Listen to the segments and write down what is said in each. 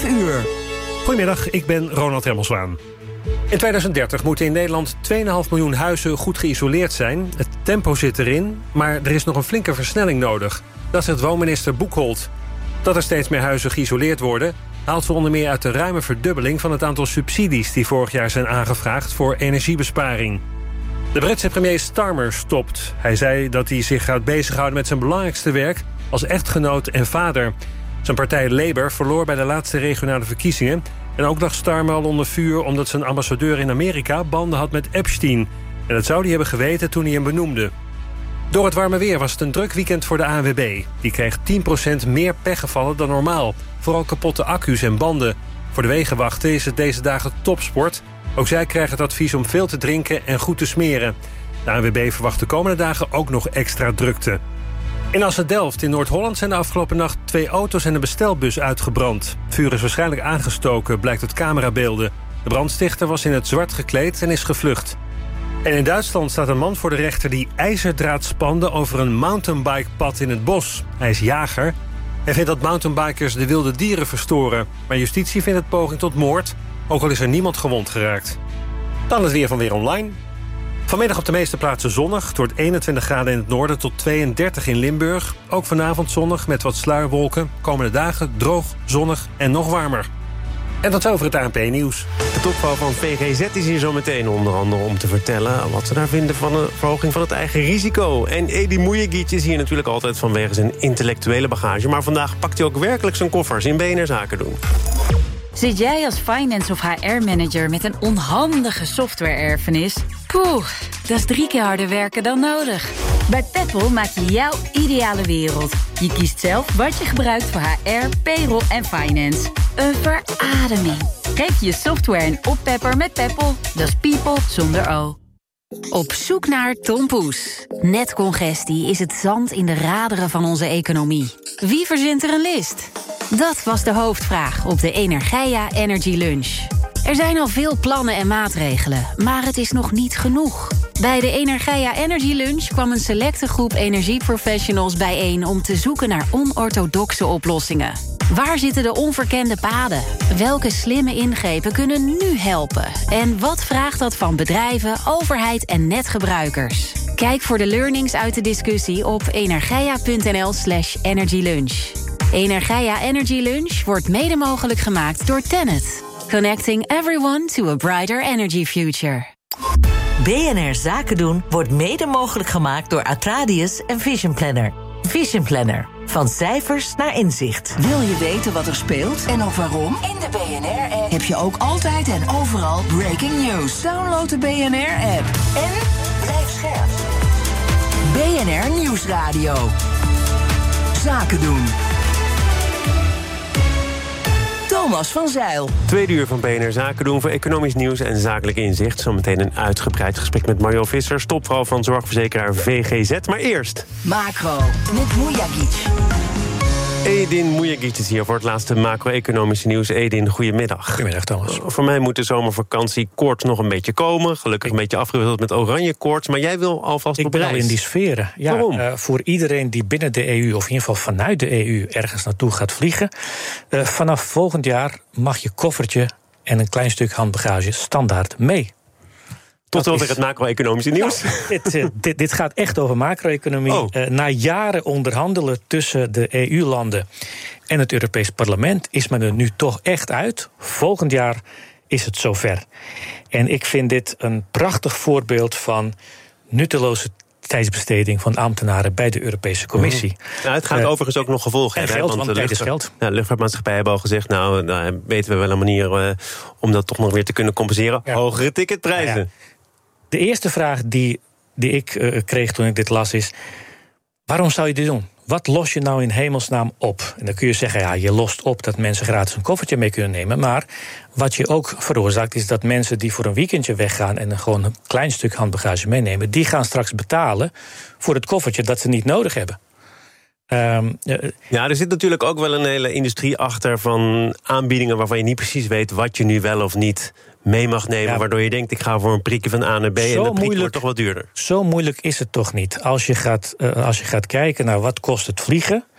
uur. Goedemiddag, ik ben Ronald Remmelswaan. In 2030 moeten in Nederland 2,5 miljoen huizen goed geïsoleerd zijn. Het tempo zit erin, maar er is nog een flinke versnelling nodig. Dat zegt woonminister Boekholt. Dat er steeds meer huizen geïsoleerd worden haalt ze onder meer uit de ruime verdubbeling van het aantal subsidies die vorig jaar zijn aangevraagd voor energiebesparing. De Britse premier Starmer stopt. Hij zei dat hij zich gaat bezighouden met zijn belangrijkste werk als echtgenoot en vader. Zijn partij Labour verloor bij de laatste regionale verkiezingen. En ook lag Starmer al onder vuur omdat zijn ambassadeur in Amerika banden had met Epstein. En dat zou hij hebben geweten toen hij hem benoemde. Door het warme weer was het een druk weekend voor de ANWB. Die kreeg 10% meer pechgevallen dan normaal. Vooral kapotte accu's en banden. Voor de wegenwachten is het deze dagen topsport. Ook zij krijgen het advies om veel te drinken en goed te smeren. De ANWB verwacht de komende dagen ook nog extra drukte. In Assen-Delft in Noord-Holland zijn de afgelopen nacht 2 auto's en een bestelbus uitgebrand. Vuur is waarschijnlijk aangestoken, blijkt uit camerabeelden. De brandstichter was in het zwart gekleed en is gevlucht. En in Duitsland staat een man voor de rechter die ijzerdraad spande over een mountainbikepad in het bos. Hij is jager en vindt dat mountainbikers de wilde dieren verstoren. Maar justitie vindt het poging tot moord, ook al is er niemand gewond geraakt. Dan het weer van Weer Online. Vanmiddag op de meeste plaatsen zonnig. Het wordt 21 graden in het noorden tot 32 in Limburg. Ook vanavond zonnig met wat sluierwolken. Komende dagen droog, zonnig en nog warmer. En tot over het ANP-nieuws. De topvrouw van VGZ is hier zo meteen onder andere om te vertellen wat ze daar vinden van een verhoging van het eigen risico. En Edi Mujagic is hier natuurlijk altijd vanwege zijn intellectuele bagage. Maar vandaag pakt hij ook werkelijk zijn koffers in BNR Zaken doen. Zit jij als finance of HR-manager met een onhandige software-erfenis? Poeh, dat is 3 keer harder werken dan nodig. Bij Peppol maak je jouw ideale wereld. Je kiest zelf wat je gebruikt voor HR, payroll en finance. Een verademing. Geef je software een oppepper met Peppol. Dat is people zonder O. Op zoek naar tompoes. Netcongestie is het zand in de raderen van onze economie. Wie verzint er een list? Dat was de hoofdvraag op de Energeia Energy Lunch. Er zijn al veel plannen en maatregelen, maar het is nog niet genoeg. Bij de Energeia Energy Lunch kwam een selecte groep energieprofessionals bijeen om te zoeken naar onorthodoxe oplossingen. Waar zitten de onverkende paden? Welke slimme ingrepen kunnen nu helpen? En wat vraagt dat van bedrijven, overheid en netgebruikers? Kijk voor de learnings uit de discussie op energeia.nl/energylunch. Energeia Energy Lunch wordt mede mogelijk gemaakt door TenneT. Connecting everyone to a brighter energy future. BNR Zaken doen wordt mede mogelijk gemaakt door Atradius en Vision Planner. Vision Planner. Van cijfers naar inzicht. Wil je weten wat er speelt en ook waarom? In de BNR-app heb je ook altijd en overal breaking news. Download de BNR-app en blijf scherp. BNR Nieuwsradio. Zaken doen. Thomas van Zijl. 2 uur van BNR Zaken doen voor economisch nieuws en zakelijk inzicht. Zometeen een uitgebreid gesprek met Marjo Visser, topvrouw van zorgverzekeraar VGZ. Maar eerst Macro met Mujagic. Edin Mujagic is hier voor het laatste macro-economische nieuws. Edin, goedemiddag. Goedemiddag, Thomas. Voor mij moet de zomervakantie koorts nog een beetje komen. Gelukkig een beetje afgewisseld met oranje koorts. Maar jij wil alvast op reis. Ik ben al in die sferen. Ja, waarom? Voor iedereen die binnen de EU, of in ieder geval vanuit de EU, ergens naartoe gaat vliegen. Vanaf volgend jaar mag je koffertje en een klein stuk handbagage standaard mee. Tot over het macro-economische nieuws. Nou, dit gaat echt over macro-economie. Oh. Na jaren onderhandelen tussen de EU-landen en het Europees Parlement is men er nu toch echt uit. Volgend jaar is het zover. En ik vind dit een prachtig voorbeeld van nutteloze tijdsbesteding van ambtenaren bij de Europese Commissie. Nou, het gaat overigens ook nog gevolgen hebben. Geld, want tijd is geld. De luchtvaartmaatschappijen hebben al gezegd, nou weten we wel een manier om dat toch nog weer te kunnen compenseren. Ja. Hogere ticketprijzen. Ja. De eerste vraag die ik kreeg toen ik dit las is, waarom zou je dit doen? Wat los je nou in hemelsnaam op? En dan kun je zeggen, ja, je lost op dat mensen gratis een koffertje mee kunnen nemen. Maar wat je ook veroorzaakt is dat mensen die voor een weekendje weggaan en gewoon een klein stuk handbagage meenemen, die gaan straks betalen voor het koffertje dat ze niet nodig hebben. Ja, er zit natuurlijk ook wel een hele industrie achter van aanbiedingen waarvan je niet precies weet wat je nu wel of niet mee mag nemen. Ja, waardoor je denkt, ik ga voor een prikje van A naar B en de prik wordt toch wat duurder. Zo moeilijk is het toch niet. Als je gaat kijken naar wat kost het vliegen,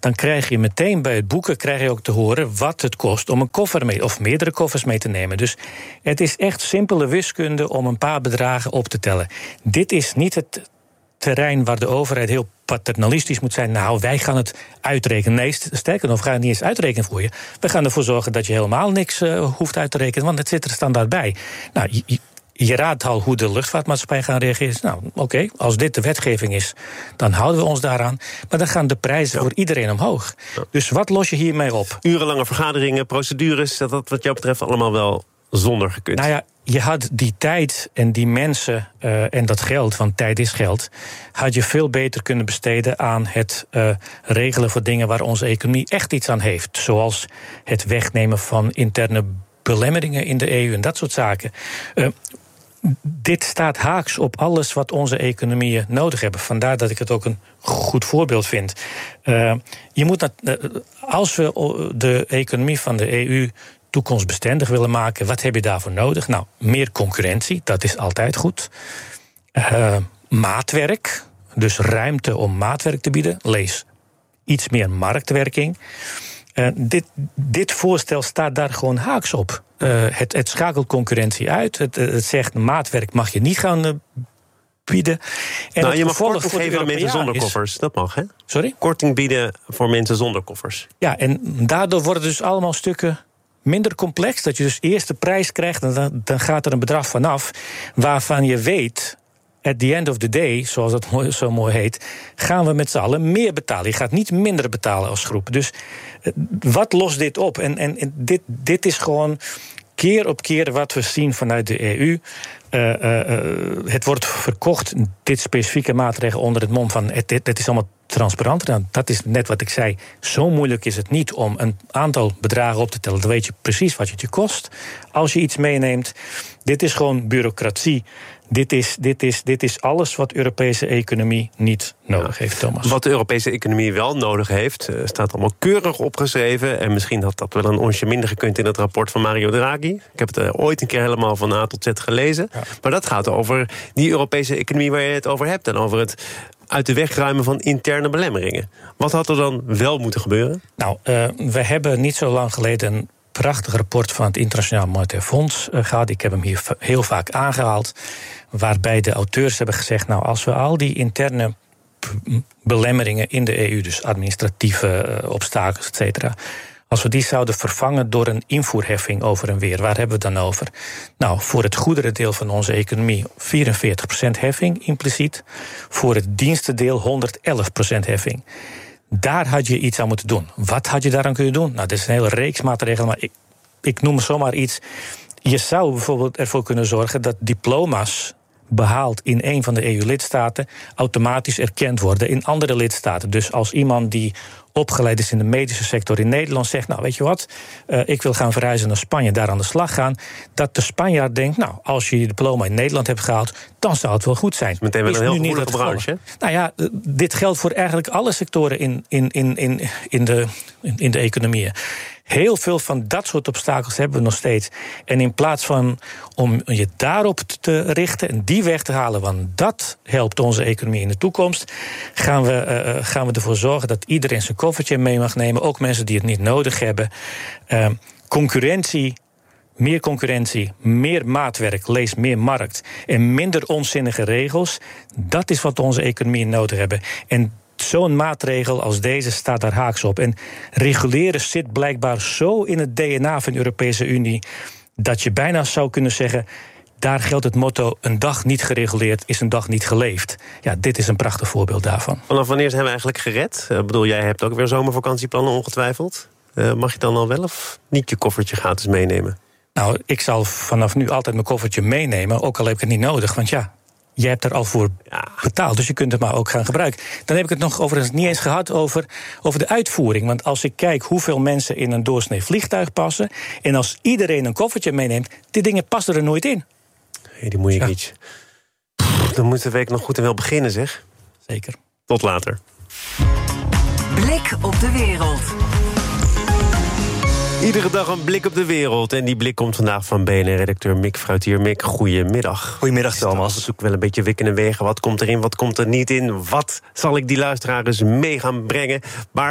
dan krijg je meteen bij het boeken krijg je ook te horen wat het kost om een koffer mee of meerdere koffers mee te nemen. Dus het is echt simpele wiskunde om een paar bedragen op te tellen. Dit is niet het terrein waar de overheid heel paternalistisch moet zijn. Nou, wij gaan het uitrekenen. Nee, sterker nog, we gaan het niet eens uitrekenen voor je. We gaan ervoor zorgen dat je helemaal niks hoeft uit te rekenen, want het zit er standaard bij. Nou, je raadt al hoe de luchtvaartmaatschappij gaan reageren. Nou, oké, als dit de wetgeving is, dan houden we ons daaraan. Maar dan gaan de prijzen voor iedereen omhoog. Ja. Dus wat los je hiermee op? Urenlange vergaderingen, procedures, dat wat jou betreft allemaal wel zonder gekund. Nou ja, je had die tijd en die mensen en dat geld, want tijd is geld, had je veel beter kunnen besteden aan het regelen voor dingen waar onze economie echt iets aan heeft. Zoals het wegnemen van interne belemmeringen in de EU en dat soort zaken. Dit staat haaks op alles wat onze economieën nodig hebben. Vandaar dat ik het ook een goed voorbeeld vind. Je moet als we de economie van de EU toekomstbestendig willen maken, wat heb je daarvoor nodig? Nou, meer concurrentie, dat is altijd goed. Maatwerk, dus ruimte om maatwerk te bieden. Lees iets meer marktwerking. Dit voorstel staat daar gewoon haaks op. Het schakelt concurrentie uit. Het zegt maatwerk mag je niet gaan bieden. En je mag korting geven aan mensen zonder koffers. Dat mag, hè? Sorry? Korting bieden voor mensen zonder koffers. Ja, en daardoor worden dus allemaal stukken minder complex. Dat je dus eerst de prijs krijgt en dan gaat er een bedrag vanaf waarvan je weet, at the end of the day, zoals dat zo mooi heet, gaan we met z'n allen meer betalen. Je gaat niet minder betalen als groep. Dus wat lost dit op? En dit is gewoon keer op keer wat we zien vanuit de EU. Het wordt verkocht, dit specifieke maatregel, onder het mom van het is allemaal transparant. Nou, dat is net wat ik zei. Zo moeilijk is het niet om een aantal bedragen op te tellen. Dan weet je precies wat het je kost als je iets meeneemt. Dit is gewoon bureaucratie. Dit is alles wat de Europese economie niet nodig heeft, Thomas. Wat de Europese economie wel nodig heeft, staat allemaal keurig opgeschreven. En misschien had dat wel een onsje minder gekund in het rapport van Mario Draghi. Ik heb het ooit een keer helemaal van A tot Z gelezen. Ja. Maar dat gaat over die Europese economie waar je het over hebt. En over het uit de weg ruimen van interne belemmeringen. Wat had er dan wel moeten gebeuren? Nou, we hebben niet zo lang geleden een prachtig rapport van het Internationaal Monetair Fonds gehad. Ik heb hem hier heel vaak aangehaald. Waarbij de auteurs hebben gezegd, nou, als we al die interne belemmeringen in de EU, dus administratieve obstakels, et cetera, als we die zouden vervangen door een invoerheffing over en weer, waar hebben we het dan over? Nou, voor het goederendeel van onze economie 44% heffing impliciet. Voor het dienstendeel 111% heffing. Daar had je iets aan moeten doen. Wat had je daaraan kunnen doen? Nou, dit is een hele reeks maatregelen, maar ik noem zomaar iets. Je zou bijvoorbeeld ervoor kunnen zorgen dat diploma's behaald in een van de EU-lidstaten automatisch erkend worden in andere lidstaten. Dus als iemand die opgeleid is in de medische sector in Nederland zegt, nou, weet je wat, ik wil gaan verhuizen naar Spanje, daar aan de slag gaan, dat de Spanjaard denkt, nou, als je je diploma in Nederland hebt gehaald, dan zou het wel goed zijn. Meteen wel een heel gevoelige branche. Nou ja, dit geldt voor eigenlijk alle sectoren in de economieën. Heel veel van dat soort obstakels hebben we nog steeds. En in plaats van om je daarop te richten en die weg te halen, want dat helpt onze economie in de toekomst, gaan we ervoor zorgen dat iedereen zijn koffertje mee mag nemen, ook mensen die het niet nodig hebben. Concurrentie, meer maatwerk, lees meer markt en minder onzinnige regels, dat is wat onze economie nodig hebben. En zo'n maatregel als deze staat daar haaks op. En reguleren zit blijkbaar zo in het DNA van de Europese Unie dat je bijna zou kunnen zeggen, daar geldt het motto, een dag niet gereguleerd is een dag niet geleefd. Ja, dit is een prachtig voorbeeld daarvan. Vanaf wanneer zijn we eigenlijk gered? Ik bedoel, jij hebt ook weer zomervakantieplannen ongetwijfeld. Mag je dan al wel of niet je koffertje gratis meenemen? Nou, ik zal vanaf nu altijd mijn koffertje meenemen, ook al heb ik het niet nodig, want ja, je hebt er al voor betaald, dus je kunt het maar ook gaan gebruiken. Dan heb ik het nog overigens niet eens gehad over de uitvoering. Want als ik kijk hoeveel mensen in een doorsnee vliegtuig passen, en als iedereen een koffertje meeneemt, die dingen passen er nooit in. Hey, die moet je niet. Dan moet de week nog goed en wel beginnen, zeg. Zeker. Tot later. Blik op de wereld. Iedere dag een blik op de wereld. En die blik komt vandaag van BNR-redacteur Mick Fruitier. Mick, goedemiddag. Goedemiddag, Thomas. We zoeken wel een beetje wikken en wegen. Wat komt erin, wat komt er niet in? Wat zal ik die luisteraars mee gaan brengen? Maar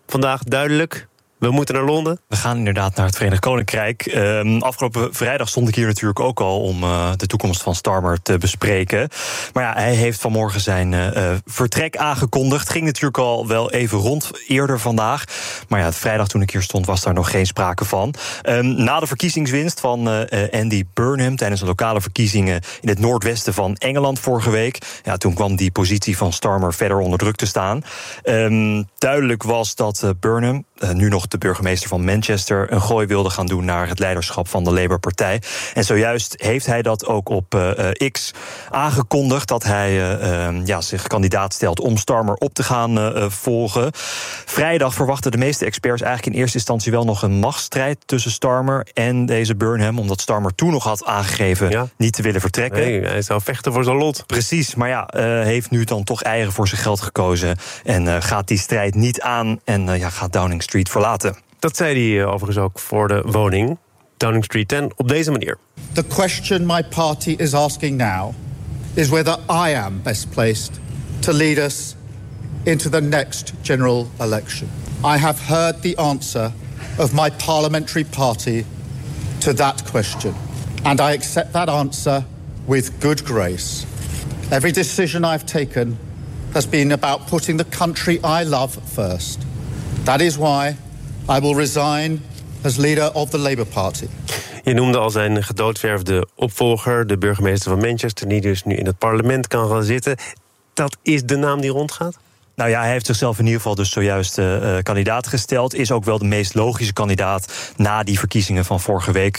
vandaag duidelijk. We moeten naar Londen. We gaan inderdaad naar het Verenigd Koninkrijk. Afgelopen vrijdag stond ik hier natuurlijk ook al om de toekomst van Starmer te bespreken. Maar ja, hij heeft vanmorgen zijn vertrek aangekondigd. Ging natuurlijk al wel even rond eerder vandaag. Maar ja, vrijdag toen ik hier stond was daar nog geen sprake van. Na de verkiezingswinst van Andy Burnham tijdens de lokale verkiezingen in het noordwesten van Engeland vorige week. Ja, toen kwam die positie van Starmer verder onder druk te staan. Duidelijk was dat Burnham, nu nog de burgemeester van Manchester, een gooi wilde gaan doen naar het leiderschap van de Labour-partij. En zojuist heeft hij dat ook op X aangekondigd, dat hij zich kandidaat stelt om Starmer op te gaan volgen. Vrijdag verwachten de meeste experts eigenlijk in eerste instantie wel nog een machtsstrijd tussen Starmer en deze Burnham, omdat Starmer toen nog had aangegeven niet te willen vertrekken. Nee, hij zou vechten voor zijn lot. Precies, maar ja, heeft nu dan toch eigen voor zijn geld gekozen en gaat die strijd niet aan en gaat Downing Street verlaten. Dat zei hij overigens ook voor de woning, Downing Street 10, op deze manier. The question my party is asking now is whether I am best placed to lead us into the next general election. I have heard the answer of my parliamentary party to that question, and I accept that answer with good grace. Every decision I've taken has been about putting the country I love first. That is why I will resign as leader of the Labour Party. Je noemde al zijn gedoodverfde opvolger, de burgemeester van Manchester, die dus nu in het parlement kan gaan zitten. Dat is de naam die rondgaat? Nou ja, hij heeft zichzelf in ieder geval dus zojuist kandidaat gesteld. Is ook wel de meest logische kandidaat na die verkiezingen van vorige week.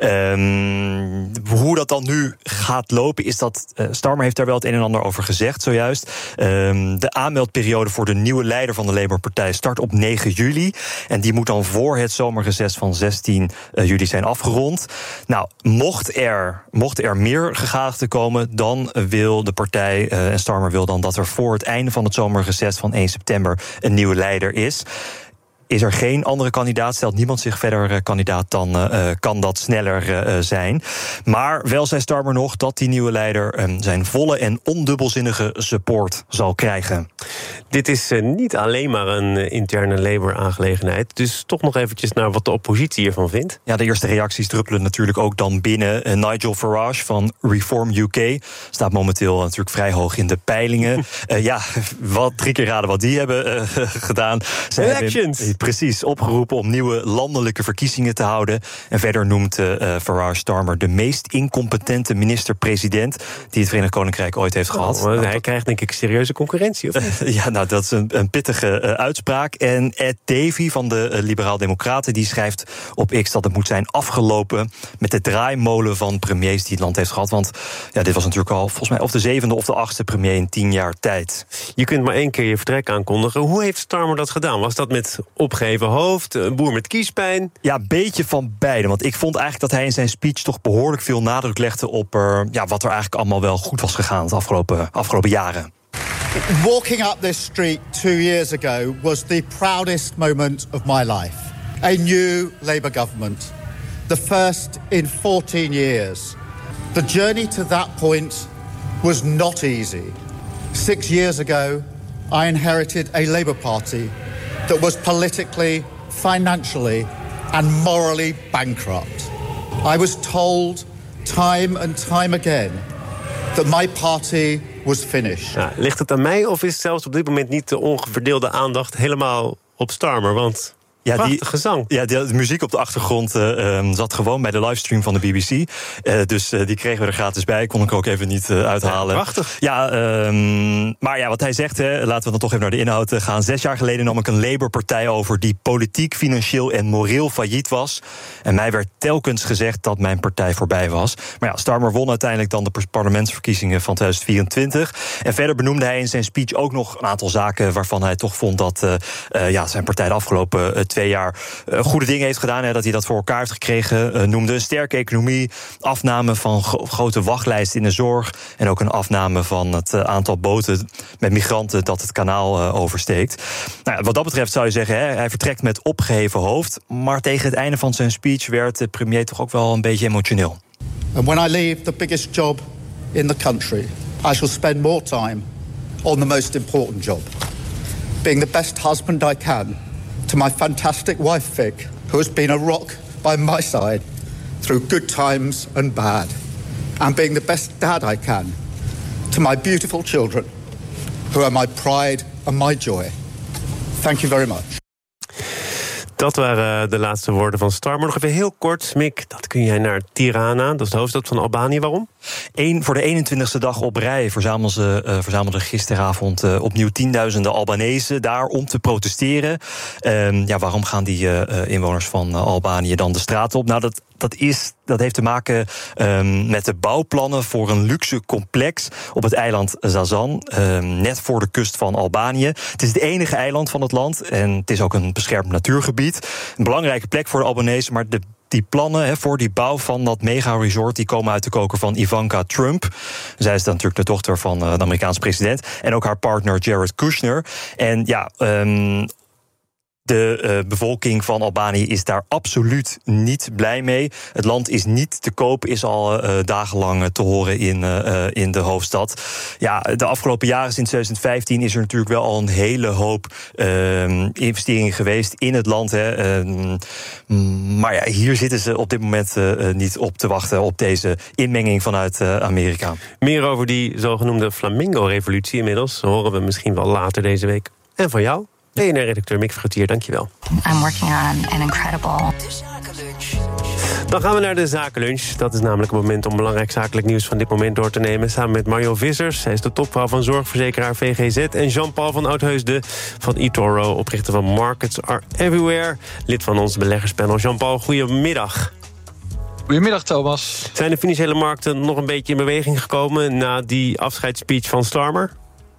Hoe dat dan nu gaat lopen is dat Starmer heeft daar wel het een en ander over gezegd zojuist. De aanmeldperiode voor de nieuwe leider van de Labour-partij start op 9 juli. En die moet dan voor het zomerreces van 16 juli zijn afgerond. Nou, mocht er meer gegadigden komen, dan wil de partij, en Starmer wil dan dat er voor het einde van het zomerreces van 1 september een nieuwe leider is. Is er geen andere kandidaat, stelt niemand zich verder kandidaat, dan kan dat sneller zijn. Maar wel zei Starmer nog dat die nieuwe leider zijn volle en ondubbelzinnige support zal krijgen. Dit is niet alleen maar een interne Labour-aangelegenheid. Dus toch nog eventjes naar wat de oppositie hiervan vindt. Ja, de eerste reacties druppelen natuurlijk ook dan binnen. Nigel Farage van Reform UK staat momenteel natuurlijk vrij hoog in de peilingen. 3 keer raden wat die hebben gedaan. Elections! Precies, opgeroepen om nieuwe landelijke verkiezingen te houden. En verder noemt Farage Starmer de meest incompetente minister-president die het Verenigd Koninkrijk ooit heeft gehad. Hij krijgt denk ik serieuze concurrentie, of niet? Dat is een pittige uitspraak. En Ed Davey van de Liberaal-Democraten die schrijft op X dat het moet zijn afgelopen met de draaimolen van premiers die het land heeft gehad. Want dit was natuurlijk al volgens mij of de 7e of de 8e premier in 10 jaar tijd. Je kunt maar 1 keer je vertrek aankondigen. Hoe heeft Starmer dat gedaan? Was dat met opgeheven hoofd, een boer met kiespijn? Ja, een beetje van beide. Want ik vond eigenlijk dat hij in zijn speech toch behoorlijk veel nadruk legde op wat er eigenlijk allemaal wel goed was gegaan de afgelopen jaren. Walking up this street 2 years ago was the proudest moment of my life. A new Labour government. The first in 14 years. The journey to that point was not easy. 6 years ago, I inherited a Labour Party that was politically, financially and morally bankrupt. I was told time and time again that my party was finished. Ja, ligt het aan mij of is zelfs op dit moment niet de onverdeelde aandacht helemaal op Starmer? Want prachtig gezang. Ja, de muziek op de achtergrond zat gewoon bij de livestream van de BBC. Dus die kregen we er gratis bij. Kon ik ook even niet uithalen. Ja, prachtig. Ja, maar wat hij zegt, laten we dan toch even naar de inhoud gaan. 6 jaar geleden nam ik een Labour-partij over die politiek, financieel en moreel failliet was. En mij werd telkens gezegd dat mijn partij voorbij was. Maar Starmer won uiteindelijk dan de parlementsverkiezingen van 2024. En verder benoemde hij in zijn speech ook nog een aantal zaken waarvan hij toch vond dat zijn partij de afgelopen 2 jaar goede dingen heeft gedaan. Dat hij dat voor elkaar heeft gekregen. Noemde een sterke economie, afname van grote wachtlijsten in de zorg en ook een afname van het aantal boten met migranten dat het kanaal oversteekt. Wat dat betreft zou je zeggen, hij vertrekt met opgeheven hoofd. Maar tegen het einde van zijn speech werd de premier toch ook wel een beetje emotioneel. And when I leave the biggest job in the country, I shall spend more time on the most important job. Being the best husband I can To my fantastic wife, Vic, who has been a rock by my side through good times and bad, and being the best dad I can. To my beautiful children, who are my pride and my joy. Thank you very much. Dat waren de laatste woorden van Starmer. Nog even heel kort, Mick, dat kun jij naar Tirana, dat is de hoofdstad van Albanië. Waarom? Voor de 21ste dag op rij verzamelden gisteravond opnieuw tienduizenden Albanezen daar om te protesteren. Waarom gaan die inwoners van Albanië dan de straat op? Nou, dat heeft te maken met de bouwplannen voor een luxe complex op het eiland Zazan, net voor de kust van Albanië. Het is het enige eiland van het land en het is ook een beschermd natuurgebied. Een belangrijke plek voor de Albanezen, maar die plannen voor die bouw van dat mega-resort die komen uit de koker van Ivanka Trump. Zij is dan natuurlijk de dochter van de Amerikaanse president. En ook haar partner Jared Kushner. En de bevolking van Albanië is daar absoluut niet blij mee. Het land is niet te koop, is al dagenlang te horen in de hoofdstad. Ja, de afgelopen jaren, sinds 2015, is er natuurlijk wel al een hele hoop investeringen geweest in het land. Maar ja, hier zitten ze op dit moment niet op te wachten op deze inmenging vanuit Amerika. Meer over die zogenoemde Flamingo-revolutie inmiddels horen we misschien wel later deze week. En van jou, BNR-redacteur Mick Vergetier, dankjewel. I'm working on an incredible... Dan gaan we naar de zakenlunch. Dat is namelijk het moment om belangrijk zakelijk nieuws van dit moment door te nemen. Samen met Mario Vissers, hij is de topvrouw van zorgverzekeraar VGZ... en Jean-Paul van Oudheusden van eToro, oprichter van Markets Are Everywhere, lid van ons beleggerspanel. Jean-Paul, goedemiddag. Goedemiddag, Thomas. Zijn de financiële markten nog een beetje in beweging gekomen na die afscheidsspeech van Starmer?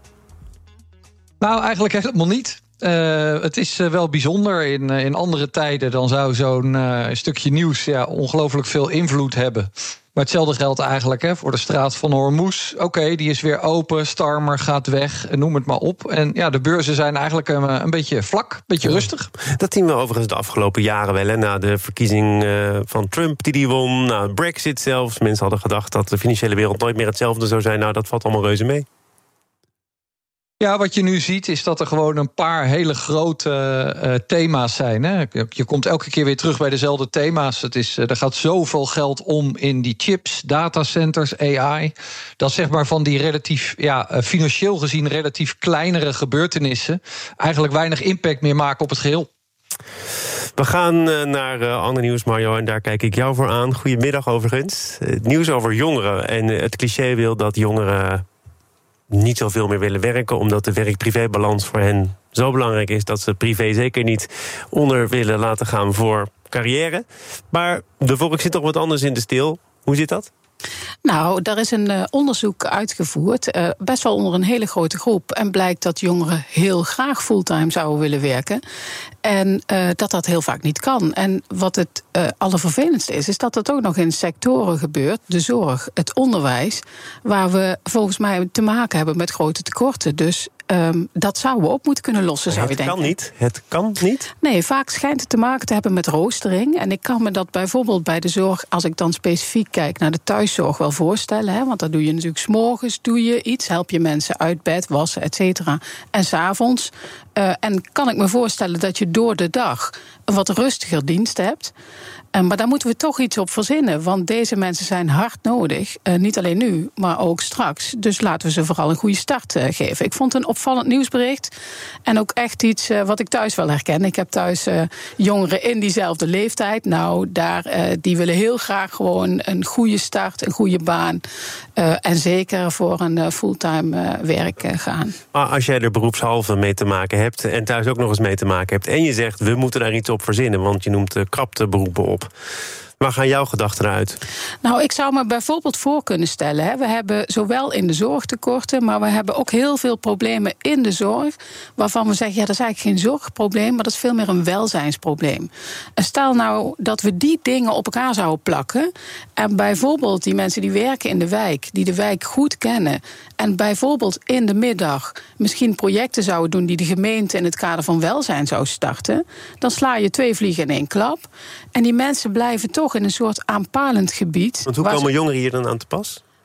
Nou, eigenlijk helemaal niet. Het is wel bijzonder. In andere tijden dan zou zo'n stukje nieuws ongelooflijk veel invloed hebben. Maar hetzelfde geldt eigenlijk voor de straat van Hormuz. Oké, die is weer open, Starmer gaat weg, noem het maar op. En ja, de beurzen zijn eigenlijk een beetje vlak, een beetje rustig. Dat zien we overigens de afgelopen jaren wel. Na de verkiezing van Trump die won, na Brexit zelfs. Mensen hadden gedacht dat de financiële wereld nooit meer hetzelfde zou zijn. Nou, dat valt allemaal reuze mee. Ja, wat je nu ziet is dat er gewoon een paar hele grote thema's zijn. Hè. Je komt elke keer weer terug bij dezelfde thema's. Er gaat zoveel geld om in die chips, datacenters, AI. Dat zeg maar van die relatief, financieel gezien relatief kleinere gebeurtenissen eigenlijk weinig impact meer maken op het geheel. We gaan naar ander nieuws, Mario, en daar kijk ik jou voor aan. Goedemiddag overigens. Het nieuws over jongeren. En het cliché wil dat jongeren niet zoveel meer willen werken, omdat de werk-privé-balans voor hen zo belangrijk is dat ze privé zeker niet onder willen laten gaan voor carrière. Maar de volk zit toch wat anders in de steel. Hoe zit dat? Nou, daar is een onderzoek uitgevoerd, best wel onder een hele grote groep. En blijkt dat jongeren heel graag fulltime zouden willen werken. En dat heel vaak niet kan. En wat het allervervelendste is dat het ook nog in sectoren gebeurt, de zorg, het onderwijs, waar we volgens mij te maken hebben met grote tekorten. Dus dat zouden we op moeten kunnen lossen, zou je denken. Het kan niet? Nee, vaak schijnt het te maken te hebben met roostering. En ik kan me dat bijvoorbeeld bij de zorg, als ik dan specifiek kijk naar de thuiszorg, wel voorstellen. Hè, want dan doe je natuurlijk 's morgens iets, help je mensen uit bed, wassen, et cetera. En 's avonds. En kan ik me voorstellen dat je door de dag een wat rustiger dienst hebt. Maar daar moeten we toch iets op verzinnen. Want deze mensen zijn hard nodig. Niet alleen nu, maar ook straks. Dus laten we ze vooral een goede start geven. Ik vond het een opvallend nieuwsbericht. En ook echt iets wat ik thuis wel herken. Ik heb thuis jongeren in diezelfde leeftijd. Nou, die willen heel graag gewoon een goede start, een goede baan. En zeker voor een fulltime werk gaan. Maar als jij er beroepshalve mee te maken hebt en thuis ook nog eens mee te maken hebt en je zegt, we moeten daar iets op verzinnen, want je noemt krapte beroepen op. Waar gaan jouw gedachten uit? Nou, ik zou me bijvoorbeeld voor kunnen stellen. Hè. We hebben zowel in de zorg tekorten, maar we hebben ook heel veel problemen in de zorg, waarvan we zeggen, dat is eigenlijk geen zorgprobleem, maar dat is veel meer een welzijnsprobleem. En stel nou dat we die dingen op elkaar zouden plakken, en bijvoorbeeld die mensen die werken in de wijk, die de wijk goed kennen, en bijvoorbeeld in de middag misschien projecten zouden doen die de gemeente in het kader van welzijn zou starten, dan sla je 2 vliegen in 1 klap. En die mensen blijven toch in een soort aanpalend gebied. Want hoe komen jongeren hier dan aan te pas?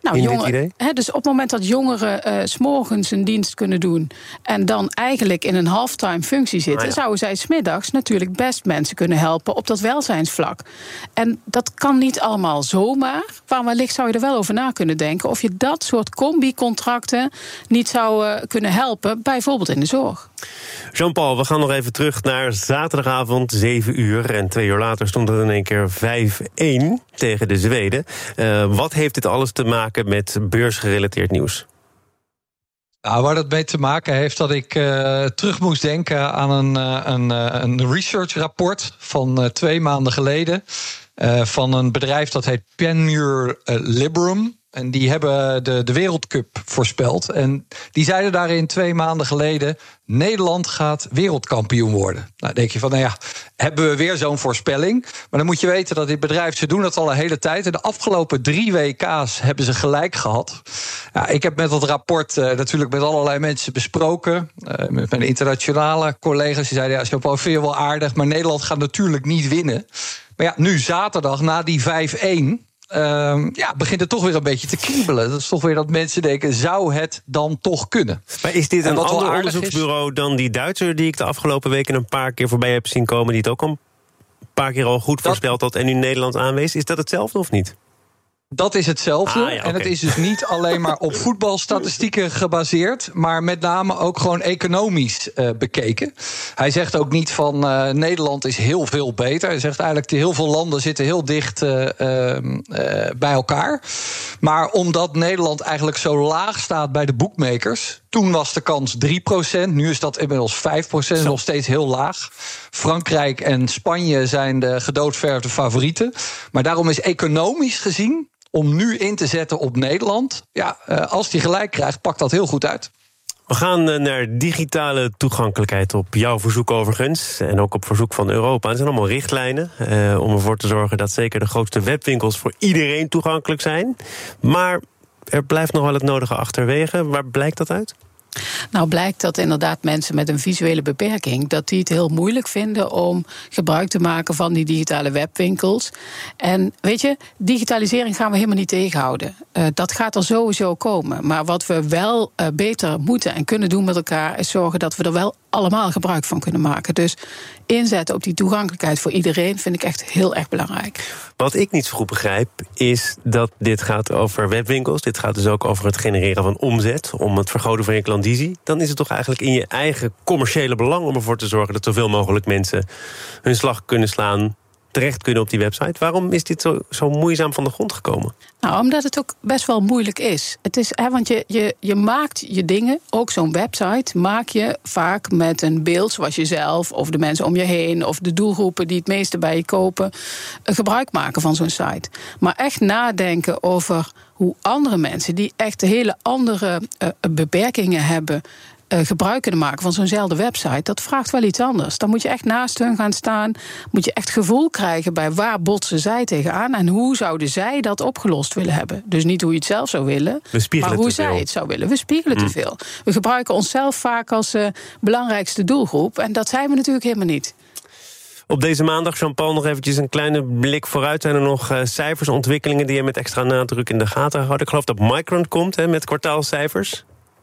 dit idee? Dus op het moment dat jongeren 's morgens een dienst kunnen doen en dan eigenlijk in een halftime functie zitten, zouden zij 's middags natuurlijk best mensen kunnen helpen op dat welzijnsvlak. En dat kan niet allemaal zomaar, maar wellicht zou je er wel over na kunnen denken of je dat soort combi-contracten niet zou kunnen helpen, bijvoorbeeld in de zorg. Jean-Paul, we gaan nog even terug naar zaterdagavond, 7 uur. En 2 uur later stond het in één keer 5-1 tegen de Zweden. Wat heeft dit alles te maken met beursgerelateerd nieuws? Nou, waar dat mee te maken heeft dat ik terug moest denken aan een researchrapport van 2 maanden geleden. Van een bedrijf dat heet Panmure Liberum. En die hebben de Wereldcup voorspeld. En die zeiden daarin 2 maanden geleden: Nederland gaat wereldkampioen worden. Nou, dan denk je van, hebben we weer zo'n voorspelling? Maar dan moet je weten dat dit bedrijf, ze doen dat al een hele tijd. En de afgelopen 3 WK's hebben ze gelijk gehad. Ja, ik heb met dat rapport natuurlijk met allerlei mensen besproken. Met mijn internationale collega's. Die zeiden, Jean-Paul, vind je wel aardig, maar Nederland gaat natuurlijk niet winnen. Maar ja, nu zaterdag, na die 5-1... begint het toch weer een beetje te kriebelen. Dat is toch weer dat mensen denken, zou het dan toch kunnen? Maar is dit een ander onderzoeksbureau dan die Duitser die ik de afgelopen weken een paar keer voorbij heb zien komen, die het ook een paar keer al goed voorspeld had en nu Nederland aanwees? Is dat hetzelfde of niet? Dat is hetzelfde. En het is dus niet alleen maar op voetbalstatistieken gebaseerd, maar met name ook gewoon economisch bekeken. Hij zegt ook niet van Nederland is heel veel beter. Hij zegt eigenlijk heel veel landen zitten heel dicht bij elkaar. Maar omdat Nederland eigenlijk zo laag staat bij de boekmakers, toen was de kans 3%, nu is dat inmiddels 5%, nog steeds heel laag. Frankrijk en Spanje zijn de gedoodverfde favorieten. Maar daarom is economisch gezien, om nu in te zetten op Nederland, als die gelijk krijgt, pakt dat heel goed uit. We gaan naar digitale toegankelijkheid op jouw verzoek overigens. En ook op verzoek van Europa. Er zijn allemaal richtlijnen om ervoor te zorgen dat zeker de grootste webwinkels voor iedereen toegankelijk zijn. Maar er blijft nog wel het nodige achterwege. Waar blijkt dat uit? Nou, blijkt dat inderdaad mensen met een visuele beperking, dat die het heel moeilijk vinden om gebruik te maken van die digitale webwinkels. En weet je, digitalisering gaan we helemaal niet tegenhouden. Dat gaat er sowieso komen. Maar wat we wel beter moeten en kunnen doen met elkaar, is zorgen dat we er wel allemaal gebruik van kunnen maken. Dus inzetten op die toegankelijkheid voor iedereen vind ik echt heel erg belangrijk. Wat ik niet zo goed begrijp, is dat dit gaat over webwinkels. Dit gaat dus ook over het genereren van omzet, om het vergroten van je klandizie. Dan is het toch eigenlijk in je eigen commerciële belang om ervoor te zorgen dat zoveel mogelijk mensen hun slag kunnen slaan, terecht kunnen op die website. Waarom is dit zo moeizaam van de grond gekomen? Nou, omdat het ook best wel moeilijk is. Het is want je maakt je dingen, ook zo'n website, maak je vaak met een beeld zoals jezelf of de mensen om je heen of de doelgroepen die het meeste bij je kopen, gebruik maken van zo'n site. Maar echt nadenken over hoe andere mensen die echt hele andere beperkingen hebben, gebruik kunnen maken van zo'nzelfde website, dat vraagt wel iets anders. Dan moet je echt naast hun gaan staan, moet je echt gevoel krijgen bij waar botsen zij tegenaan en hoe zouden zij dat opgelost willen hebben. Dus niet hoe je het zelf zou willen, maar hoe zij het zou willen. We spiegelen te veel. We gebruiken onszelf vaak als belangrijkste doelgroep en dat zijn we natuurlijk helemaal niet. Op deze maandag, Jean-Paul, nog eventjes een kleine blik vooruit. Zijn er nog cijfers, ontwikkelingen die je met extra nadruk in de gaten houdt? Ik geloof dat Micron komt met kwartaalcijfers.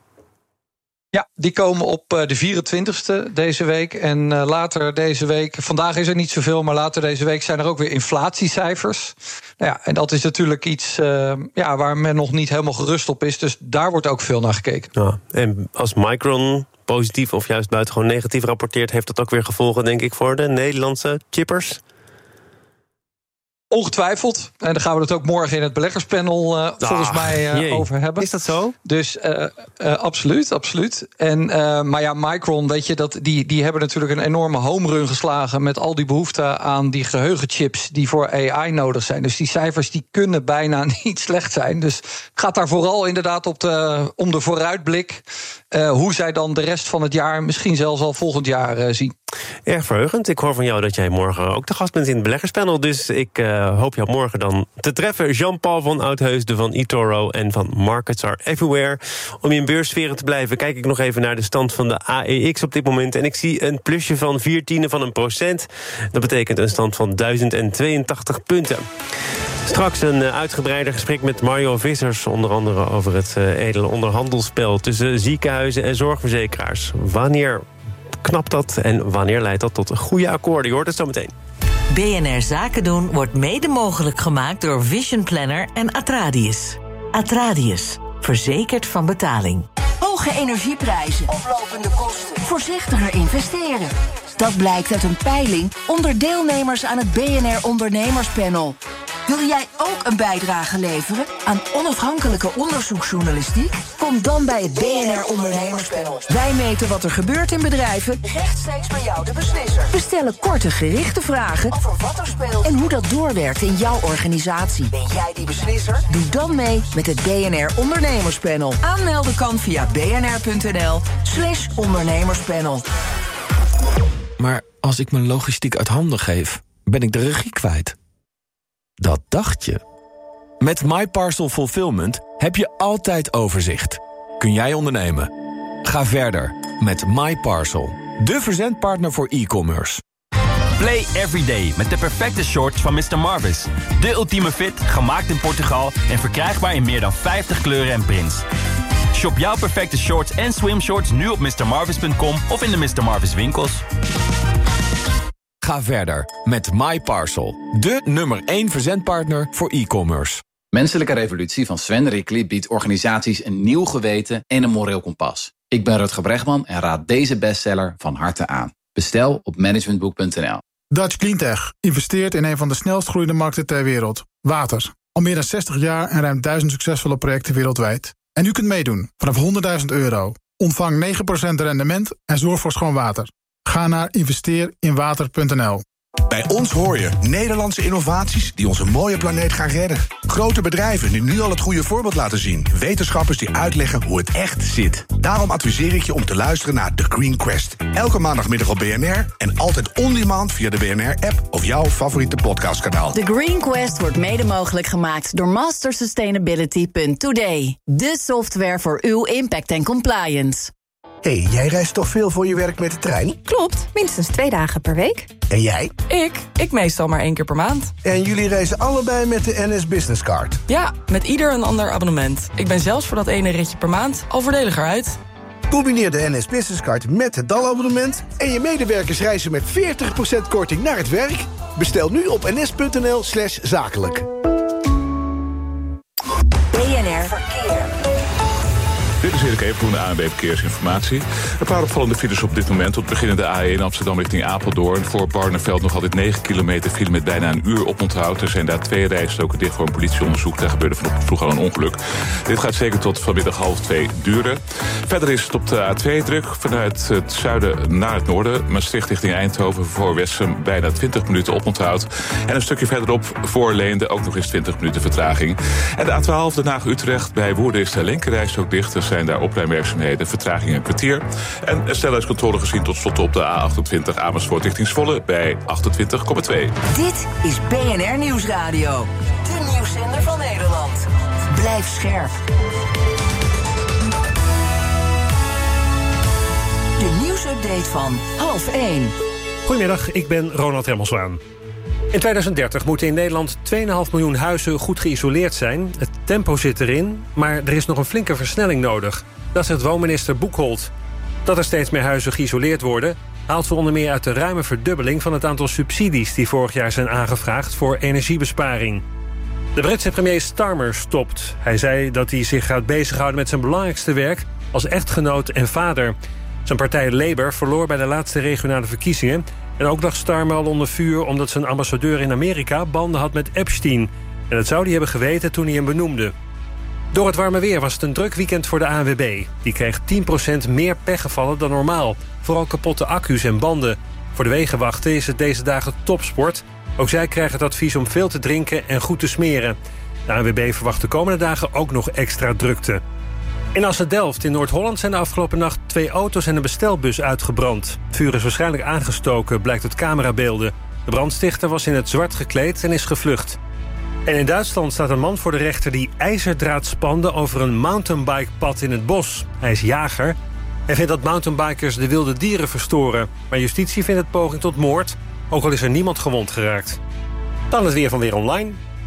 Ja, die komen op de 24e deze week. En later deze week, vandaag is er niet zoveel, maar later deze week zijn er ook weer inflatiecijfers. Nou ja, en dat is natuurlijk iets waar men nog niet helemaal gerust op is. Dus daar wordt ook veel naar gekeken. Ja, en als Micron positief of juist buitengewoon negatief rapporteert, heeft dat ook weer gevolgen, denk ik, voor de Nederlandse chippers? Ongetwijfeld. En daar gaan we het ook morgen in het beleggerspanel volgens mij over hebben. Is dat zo? Dus absoluut. En, maar ja, Micron, weet je, die hebben natuurlijk een enorme home run geslagen met al die behoefte aan die geheugenchips die voor AI nodig zijn. Dus die cijfers die kunnen bijna niet slecht zijn. Dus het gaat daar vooral inderdaad om de vooruitblik. Hoe zij dan de rest van het jaar, misschien zelfs al volgend jaar zien. Erg verheugend. Ik hoor van jou dat jij morgen ook de gast bent in het beleggerspanel. Dus ik hoop jou morgen dan te treffen. Jean-Paul van Oudheusden van eToro en van Markets Are Everywhere. Om in beurssferen te blijven, kijk ik nog even naar de stand van de AEX op dit moment. En ik zie een plusje van 0,4%. Dat betekent een stand van 1082 punten. Straks een uitgebreider gesprek met Mario Vissers, onder andere over het edele onderhandelsspel tussen ziekenhuizen en zorgverzekeraars. Wanneer knapt dat en wanneer leidt dat tot goede akkoorden? Je hoort het zo meteen. BNR Zaken doen wordt mede mogelijk gemaakt door Vision Planner en Atradius. Atradius, verzekerd van betaling. Hoge energieprijzen, oplopende kosten, voorzichtiger investeren. Dat blijkt uit een peiling onder deelnemers aan het BNR Ondernemerspanel. Wil jij ook een bijdrage leveren aan onafhankelijke onderzoeksjournalistiek? Kom dan bij het BNR Ondernemerspanel. Wij meten wat er gebeurt in bedrijven, rechtstreeks bij jou de beslisser. We stellen korte, gerichte vragen over wat er speelt en hoe dat doorwerkt in jouw organisatie. Ben jij die beslisser? Doe dan mee met het BNR Ondernemerspanel. Aanmelden kan via bnr.nl/ondernemerspanel. Maar als ik mijn logistiek uit handen geef, ben ik de regie kwijt. Dat dacht je. Met MyParcel Fulfillment heb je altijd overzicht. Kun jij ondernemen? Ga verder met MyParcel, de verzendpartner voor e-commerce. Play everyday met de perfecte shorts van Mr. Marvis. De ultieme fit, gemaakt in Portugal en verkrijgbaar in meer dan 50 kleuren en prints. Shop jouw perfecte shorts en swimshorts nu op mrmarvis.com of in de Mr. Marvis winkels. Ga verder met MyParcel, de nummer 1 verzendpartner voor e-commerce. Menselijke Revolutie van Sven Rickli biedt organisaties een nieuw geweten en een moreel kompas. Ik ben Rutger Bregman en raad deze bestseller van harte aan. Bestel op managementboek.nl. Dutch Cleantech investeert in een van de snelst groeiende markten ter wereld. Water. Al meer dan 60 jaar en ruim 1000 succesvolle projecten wereldwijd. En u kunt meedoen vanaf €100.000. Ontvang 9% rendement en zorg voor schoon water. Ga naar investeerinwater.nl. Bij ons hoor je Nederlandse innovaties die onze mooie planeet gaan redden. Grote bedrijven die nu al het goede voorbeeld laten zien. Wetenschappers die uitleggen hoe het echt zit. Daarom adviseer ik je om te luisteren naar The Green Quest. Elke maandagmiddag op BNR en altijd on-demand via de BNR-app of jouw favoriete podcastkanaal. The Green Quest wordt mede mogelijk gemaakt door mastersustainability.today. De software voor uw impact en compliance. Hey, jij reist toch veel voor je werk met de trein? Klopt, minstens 2 dagen per week. En jij? Ik meestal maar 1 keer per maand. En jullie reizen allebei met de NS Business Card? Ja, met ieder een ander abonnement. Ik ben zelfs voor dat ene ritje per maand al voordeliger uit. Combineer de NS Business Card met het DAL-abonnement... en je medewerkers reizen met 40% korting naar het werk. Bestel nu op ns.nl/zakelijk. BNR Verkeer. Dit is Erik Evenhoen, de ANWB Verkeersinformatie. Een paar opvallende files op dit moment. Tot beginnen de A1 Amsterdam richting Apeldoorn. Voor Barneveld nog altijd 9 kilometer file met bijna een uur oponthoud. Er zijn daar 2 rijstroken dicht voor een politieonderzoek. Daar gebeurde vanochtend vroeg al een ongeluk. Dit gaat zeker tot vanmiddag 1:30 duren. Verder is het op de A2 druk. Vanuit het zuiden naar het noorden. Maastricht richting Eindhoven voor Wessem bijna 20 minuten oponthoud. En een stukje verderop voor Leende ook nog eens 20 minuten vertraging. En de A12 Den Haag-Utrecht bij Woerden is de linkerrijstrook dicht. Er zijn daar opruimwerkzaamheden, vertraging een kwartier. En een snelheidscontrole gezien tot slot op de A28 Amersfoort richting Zwolle bij 28,2. Dit is BNR Nieuwsradio. De nieuwszender van Nederland. Blijf scherp. De nieuwsupdate van 12:30. Goedemiddag, ik ben Ronald Remmelswaan. In 2030 moeten in Nederland 2,5 miljoen huizen goed geïsoleerd zijn. Het tempo zit erin, maar er is nog een flinke versnelling nodig. Dat zegt woonminister Boekholt. Dat er steeds meer huizen geïsoleerd worden haalt ze onder meer uit de ruime verdubbeling van het aantal subsidies die vorig jaar zijn aangevraagd voor energiebesparing. De Britse premier Starmer stopt. Hij zei dat hij zich gaat bezighouden met zijn belangrijkste werk als echtgenoot en vader. Zijn partij Labour verloor bij de laatste regionale verkiezingen. En ook lag Starmer al onder vuur omdat zijn ambassadeur in Amerika banden had met Epstein. En dat zou hij hebben geweten toen hij hem benoemde. Door het warme weer was het een druk weekend voor de ANWB. Die kreeg 10% meer pechgevallen dan normaal. Vooral kapotte accu's en banden. Voor de wegenwachten is het deze dagen topsport. Ook zij krijgen het advies om veel te drinken en goed te smeren. De ANWB verwacht de komende dagen ook nog extra drukte. In Assen-Delft in Noord-Holland zijn de afgelopen nacht 2 auto's en een bestelbus uitgebrand. Het vuur is waarschijnlijk aangestoken, blijkt uit camerabeelden. De brandstichter was in het zwart gekleed en is gevlucht. En in Duitsland staat een man voor de rechter die ijzerdraad spande over een mountainbikepad in het bos. Hij is jager en vindt dat mountainbikers de wilde dieren verstoren. Maar justitie vindt het poging tot moord, ook al is er niemand gewond geraakt. Dan het weer van Weer Online.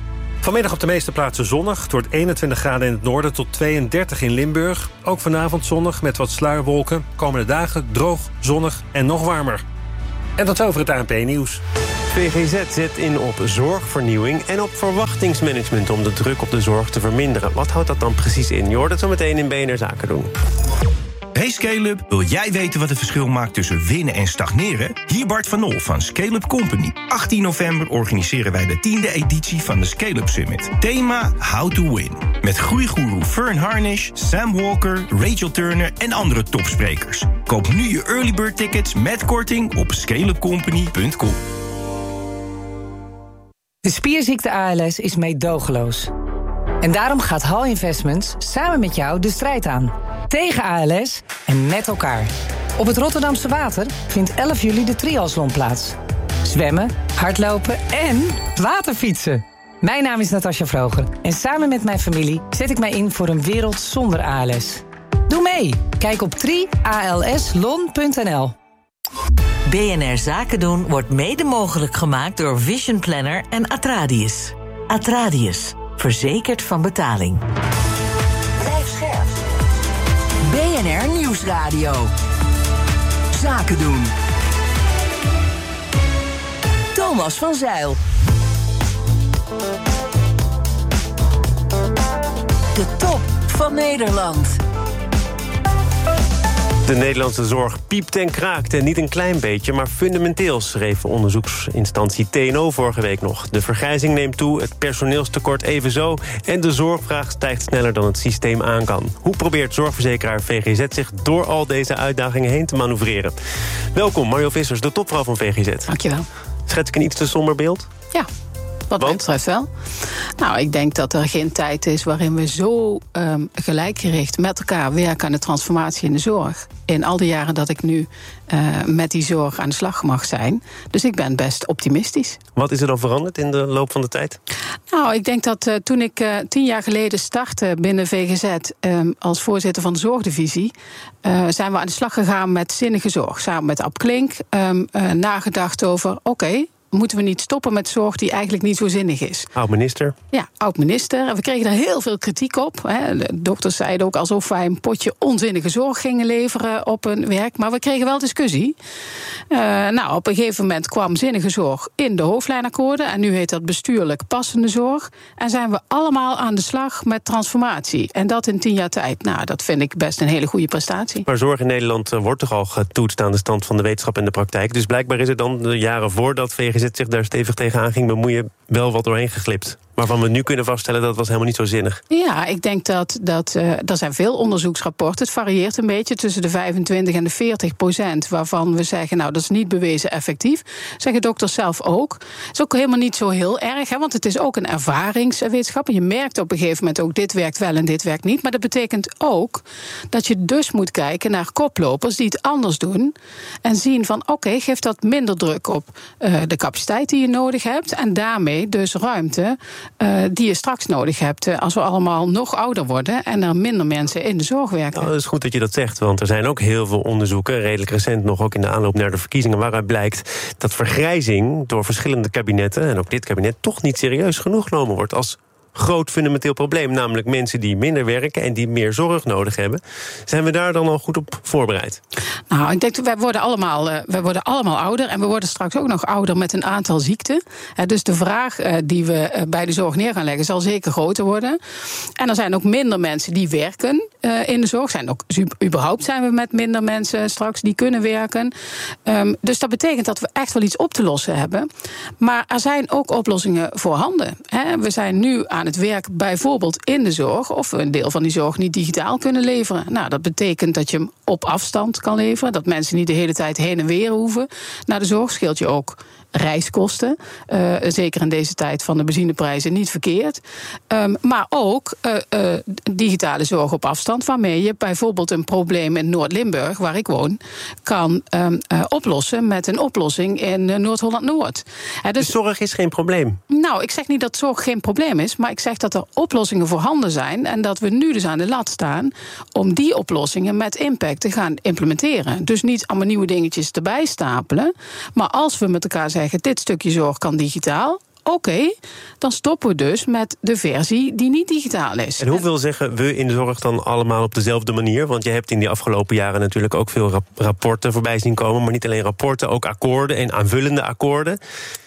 Vanmiddag op de meeste plaatsen zonnig. Het wordt 21 graden in het noorden tot 32 in Limburg. Ook vanavond zonnig met wat sluierwolken. Komende dagen droog, zonnig en nog warmer. En tot over het ANP-nieuws. VGZ zet in op zorgvernieuwing en op verwachtingsmanagement om de druk op de zorg te verminderen. Wat houdt dat dan precies in? Je hoort het zo meteen in BNR Zaken doen. Hey Scale-up, wil jij weten wat het verschil maakt tussen winnen en stagneren? Hier Bart van Nol van Scale-up Company. 18 november organiseren wij de 10e editie van de Scale-up Summit. Thema How to Win. Met groeigoeroe Fern Harnish, Sam Walker, Rachel Turner en andere topsprekers. Koop nu je early bird tickets met korting op scaleupcompany.com. De spierziekte ALS is meedogenloos. En daarom gaat HAL Investments samen met jou de strijd aan. Tegen ALS en met elkaar. Op het Rotterdamse Water vindt 11 juli de triathlon plaats. Zwemmen, hardlopen en waterfietsen. Mijn naam is Natasja Vroger en samen met mijn familie zet ik mij in voor een wereld zonder ALS. Doe mee! Kijk op trialslon.nl. BNR Zaken doen wordt mede mogelijk gemaakt door Vision Planner en Atradius. Atradius, verzekerd van betaling. Blijf scherp. BNR Nieuwsradio. Zaken doen. Thomas van Zijl. De top van Nederland. De Nederlandse zorg piept en kraakt en niet een klein beetje, maar fundamenteel, schreef onderzoeksinstantie TNO vorige week nog. De vergrijzing neemt toe, het personeelstekort evenzo en de zorgvraag stijgt sneller dan het systeem aan kan. Hoe probeert zorgverzekeraar VGZ zich door al deze uitdagingen heen te manoeuvreren? Welkom, Mario Vissers, de topvrouw van VGZ. Dankjewel. Schets ik een iets te somber beeld? Ja. Wat mij betreft wel. Nou, ik denk dat er geen tijd is waarin we zo gelijkgericht met elkaar werken aan de transformatie in de zorg. In al die jaren dat ik nu met die zorg aan de slag mag zijn. Dus ik ben best optimistisch. Wat is er dan veranderd in de loop van de tijd? Nou, ik denk dat toen ik 10 jaar geleden startte binnen VGZ als voorzitter van de zorgdivisie, zijn we aan de slag gegaan met zinnige zorg. Samen met Ab Klink nagedacht over, oké, moeten we niet stoppen met zorg die eigenlijk niet zo zinnig is. Oud-minister. Ja, oud-minister. En we kregen daar heel veel kritiek op. De dokters zeiden ook alsof wij een potje onzinnige zorg gingen leveren op hun werk. Maar we kregen wel discussie. Op een gegeven moment kwam zinnige zorg in de hoofdlijnakkoorden. En nu heet dat bestuurlijk passende zorg. En zijn we allemaal aan de slag met transformatie. En dat in 10 jaar tijd. Nou, dat vind ik best een hele goede prestatie. Maar zorg in Nederland wordt toch al getoetst aan de stand van de wetenschap en de praktijk. Dus blijkbaar is er dan de jaren voordat VGZ zich daar stevig tegenaan ging bemoeien, wel wat doorheen geglipt. Waarvan we nu kunnen vaststellen dat het was helemaal niet zo zinnig. Ja, ik denk dat er zijn veel onderzoeksrapporten. Het varieert een beetje tussen de 25 en de 40%, waarvan we zeggen, nou, dat is niet bewezen effectief. Zeggen dokters zelf ook. Dat is ook helemaal niet zo heel erg, want het is ook een ervaringswetenschap. En je merkt op een gegeven moment ook, dit werkt wel en dit werkt niet. Maar dat betekent ook dat je dus moet kijken naar koplopers die het anders doen. En zien van, oké, geeft dat minder druk op de capaciteit die je nodig hebt. En daarmee dus ruimte die je straks nodig hebt als we allemaal nog ouder worden en er minder mensen in de zorg werken. Nou, dat is goed dat je dat zegt, want er zijn ook heel veel onderzoeken, redelijk recent nog ook in de aanloop naar de verkiezingen, waaruit blijkt dat vergrijzing door verschillende kabinetten, en ook dit kabinet, toch niet serieus genoeg genomen wordt als groot fundamenteel probleem, namelijk mensen die minder werken en die meer zorg nodig hebben. Zijn we daar dan al goed op voorbereid? Nou, ik denk dat wij worden allemaal ouder en we worden straks ook nog ouder met een aantal ziekten. Dus de vraag die we bij de zorg neer gaan leggen zal zeker groter worden. En er zijn ook minder mensen die werken in de zorg. Überhaupt zijn we met minder mensen straks die kunnen werken. Dus dat betekent dat we echt wel iets op te lossen hebben. Maar er zijn ook oplossingen voorhanden. We zijn nu aan het werk bijvoorbeeld in de zorg, of we een deel van die zorg niet digitaal kunnen leveren. Nou, dat betekent dat je hem op afstand kan leveren, dat mensen niet de hele tijd heen en weer hoeven naar de zorg. Scheelt je ook reiskosten. Zeker in deze tijd van de benzineprijzen niet verkeerd. Maar ook digitale zorg op afstand, waarmee je bijvoorbeeld een probleem in Noord-Limburg, waar ik woon, kan oplossen met een oplossing in Noord-Holland-Noord. Dus zorg is geen probleem? Nou, ik zeg niet dat zorg geen probleem is, maar ik zeg dat er oplossingen voorhanden zijn en dat we nu dus aan de lat staan om die oplossingen met impact te gaan implementeren. Dus niet allemaal nieuwe dingetjes erbij stapelen, maar als we met elkaar zeggen, dit stukje zorg kan digitaal, oké, dan stoppen we dus met de versie die niet digitaal is. En hoeveel zeggen we in de zorg dan allemaal op dezelfde manier? Want je hebt in die afgelopen jaren natuurlijk ook veel rapporten voorbij zien komen. Maar niet alleen rapporten, ook akkoorden en aanvullende akkoorden.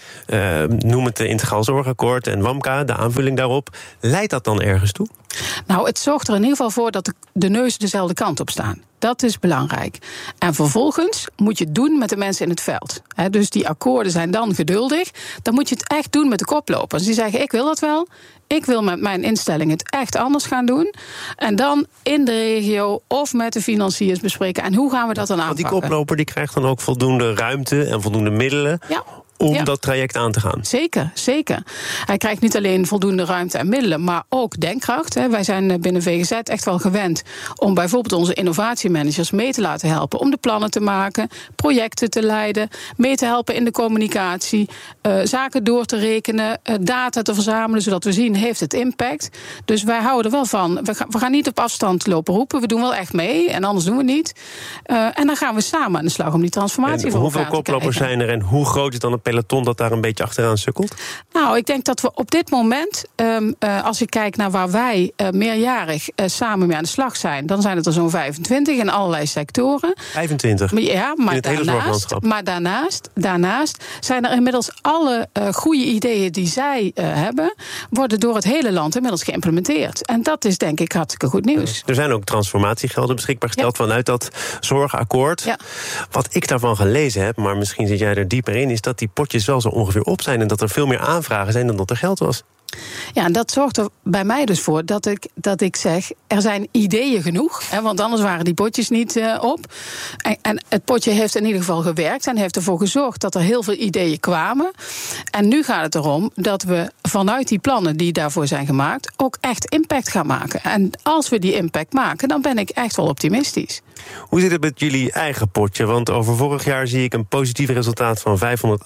Noem het Integraal Zorgakkoord en WAMKA, de aanvulling daarop. Leidt dat dan ergens toe? Nou, het zorgt er in ieder geval voor dat de neuzen dezelfde kant op staan. Dat is belangrijk. En vervolgens moet je het doen met de mensen in het veld. Dus die akkoorden zijn dan geduldig. Dan moet je het echt doen met de koplopers. Die zeggen, ik wil dat wel. Ik wil met mijn instelling het echt anders gaan doen. En dan in de regio of met de financiers bespreken. En hoe gaan we dat dan aanpakken? Want die koploper die krijgt dan ook voldoende ruimte en voldoende middelen... Ja. Om dat traject aan te gaan. Zeker, zeker. Hij krijgt niet alleen voldoende ruimte en middelen, maar ook denkkracht. Wij zijn binnen VGZ echt wel gewend om bijvoorbeeld onze innovatiemanagers mee te laten helpen. Om de plannen te maken, projecten te leiden, mee te helpen in de communicatie, zaken door te rekenen, data te verzamelen, zodat we zien, heeft het impact. Dus wij houden er wel van. We gaan niet op afstand lopen roepen, we doen wel echt mee en anders doen we het niet. En dan gaan we samen aan de slag om die transformatie voor elkaar te krijgen. Hoeveel koplopers zijn er en hoe groot is dan het peloton dat daar een beetje achteraan sukkelt? Nou, ik denk dat we op dit moment, als ik kijk naar waar wij meerjarig samen mee aan de slag zijn, dan zijn het er zo'n 25 in allerlei sectoren. 25? Ja, maar, in het hele zorglandschap. Maar daarnaast zijn er inmiddels alle goede ideeën die zij hebben, worden door het hele land inmiddels geïmplementeerd. En dat is denk ik hartstikke goed nieuws. Er zijn ook transformatiegelden beschikbaar gesteld vanuit dat zorgakkoord. Ja. Wat ik daarvan gelezen heb, maar misschien zit jij er dieper in, is dat die potjes wel zo ongeveer op zijn en dat er veel meer aanvragen zijn dan dat er geld was. Ja, en dat zorgt er bij mij dus voor dat ik zeg, er zijn ideeën genoeg. Want anders waren die potjes niet op. En het potje heeft in ieder geval gewerkt en heeft ervoor gezorgd dat er heel veel ideeën kwamen. En nu gaat het erom dat we vanuit die plannen die daarvoor zijn gemaakt ook echt impact gaan maken. En als we die impact maken, dan ben ik echt wel optimistisch. Hoe zit het met jullie eigen potje? Want over vorig jaar zie ik een positief resultaat van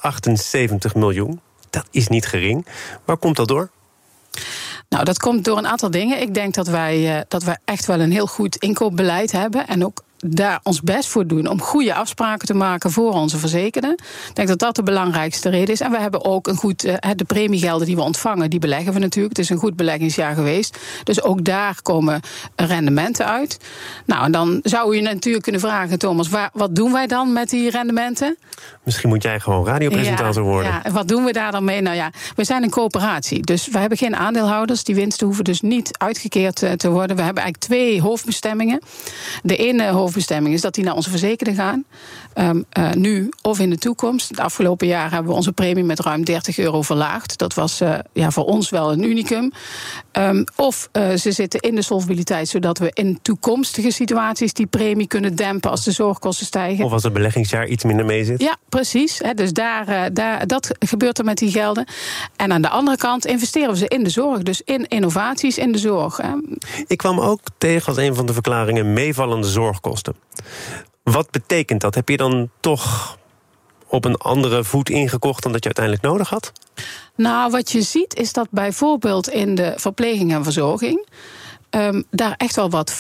578 miljoen. Dat is niet gering. Waar komt dat door? Nou, dat komt door een aantal dingen. Ik denk dat wij echt wel een heel goed inkoopbeleid hebben en ook daar ons best voor doen om goede afspraken te maken voor onze verzekerden. Ik denk dat dat de belangrijkste reden is. En we hebben ook een goed, de premiegelden die we ontvangen, die beleggen we natuurlijk. Het is een goed beleggingsjaar geweest. Dus ook daar komen rendementen uit. Nou, en dan zou je natuurlijk kunnen vragen, Thomas, wat doen wij dan met die rendementen? Misschien moet jij gewoon radiopresentator worden. Ja, wat doen we daar dan mee? Nou ja, we zijn een coöperatie, dus we hebben geen aandeelhouders. Die winsten hoeven dus niet uitgekeerd te worden. We hebben eigenlijk 2 hoofdbestemmingen. De ene hoofdbestemming is dat die naar onze verzekerden gaan. Nu of in de toekomst. De afgelopen jaar hebben we onze premie met ruim €30 verlaagd. Dat was voor ons wel een unicum. Of ze zitten in de solvabiliteit, zodat we in toekomstige situaties die premie kunnen dempen als de zorgkosten stijgen. Of als het beleggingsjaar iets minder mee zit. Ja, precies. Dus dat gebeurt er met die gelden. En aan de andere kant investeren we ze in de zorg. Dus in innovaties in de zorg. Ik kwam ook tegen als een van de verklaringen meevallende zorgkosten. Wat betekent dat? Heb je dan toch op een andere voet ingekocht dan dat je uiteindelijk nodig had? Nou, wat je ziet is dat bijvoorbeeld in de verpleging en verzorging daar echt wel wat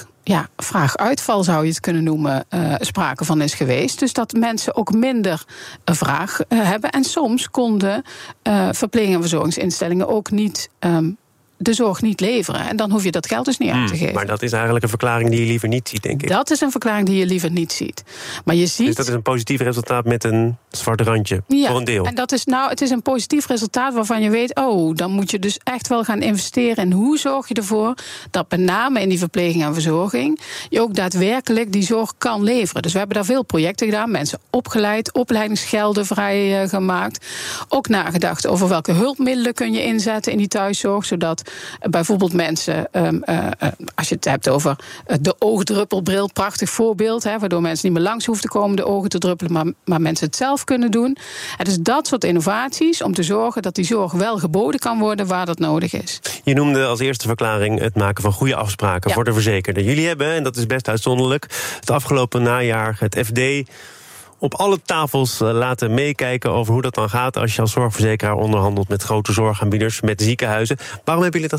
vraaguitval zou je het kunnen noemen, sprake van is geweest. Dus dat mensen ook minder vraag hebben. En soms konden verpleging- en verzorgingsinstellingen ook niet de zorg niet leveren. En dan hoef je dat geld dus niet uit te geven. Maar dat is eigenlijk een verklaring die je liever niet ziet, denk ik. Dat is een verklaring die je liever niet ziet. Maar je ziet. Dus dat is een positief resultaat met een zwart randje, voor een deel. En dat is het is een positief resultaat waarvan je weet, dan moet je dus echt wel gaan investeren. En hoe zorg je ervoor dat met name in die verpleging en verzorging je ook daadwerkelijk die zorg kan leveren. Dus we hebben daar veel projecten gedaan, mensen opgeleid, opleidingsgelden vrijgemaakt. Ook nagedacht over welke hulpmiddelen kun je inzetten in die thuiszorg, zodat bijvoorbeeld mensen, als je het hebt over de oogdruppelbril, prachtig voorbeeld, waardoor mensen niet meer langs hoeven te komen de ogen te druppelen, maar mensen het zelf kunnen doen. Het is dat soort innovaties om te zorgen dat die zorg wel geboden kan worden waar dat nodig is. Je noemde als eerste verklaring het maken van goede afspraken voor de verzekerden. Jullie hebben, en dat is best uitzonderlijk, het afgelopen najaar het FD op alle tafels laten meekijken over hoe dat dan gaat als je als zorgverzekeraar onderhandelt met grote zorgaanbieders, met ziekenhuizen. Waarom hebben jullie dat gedaan?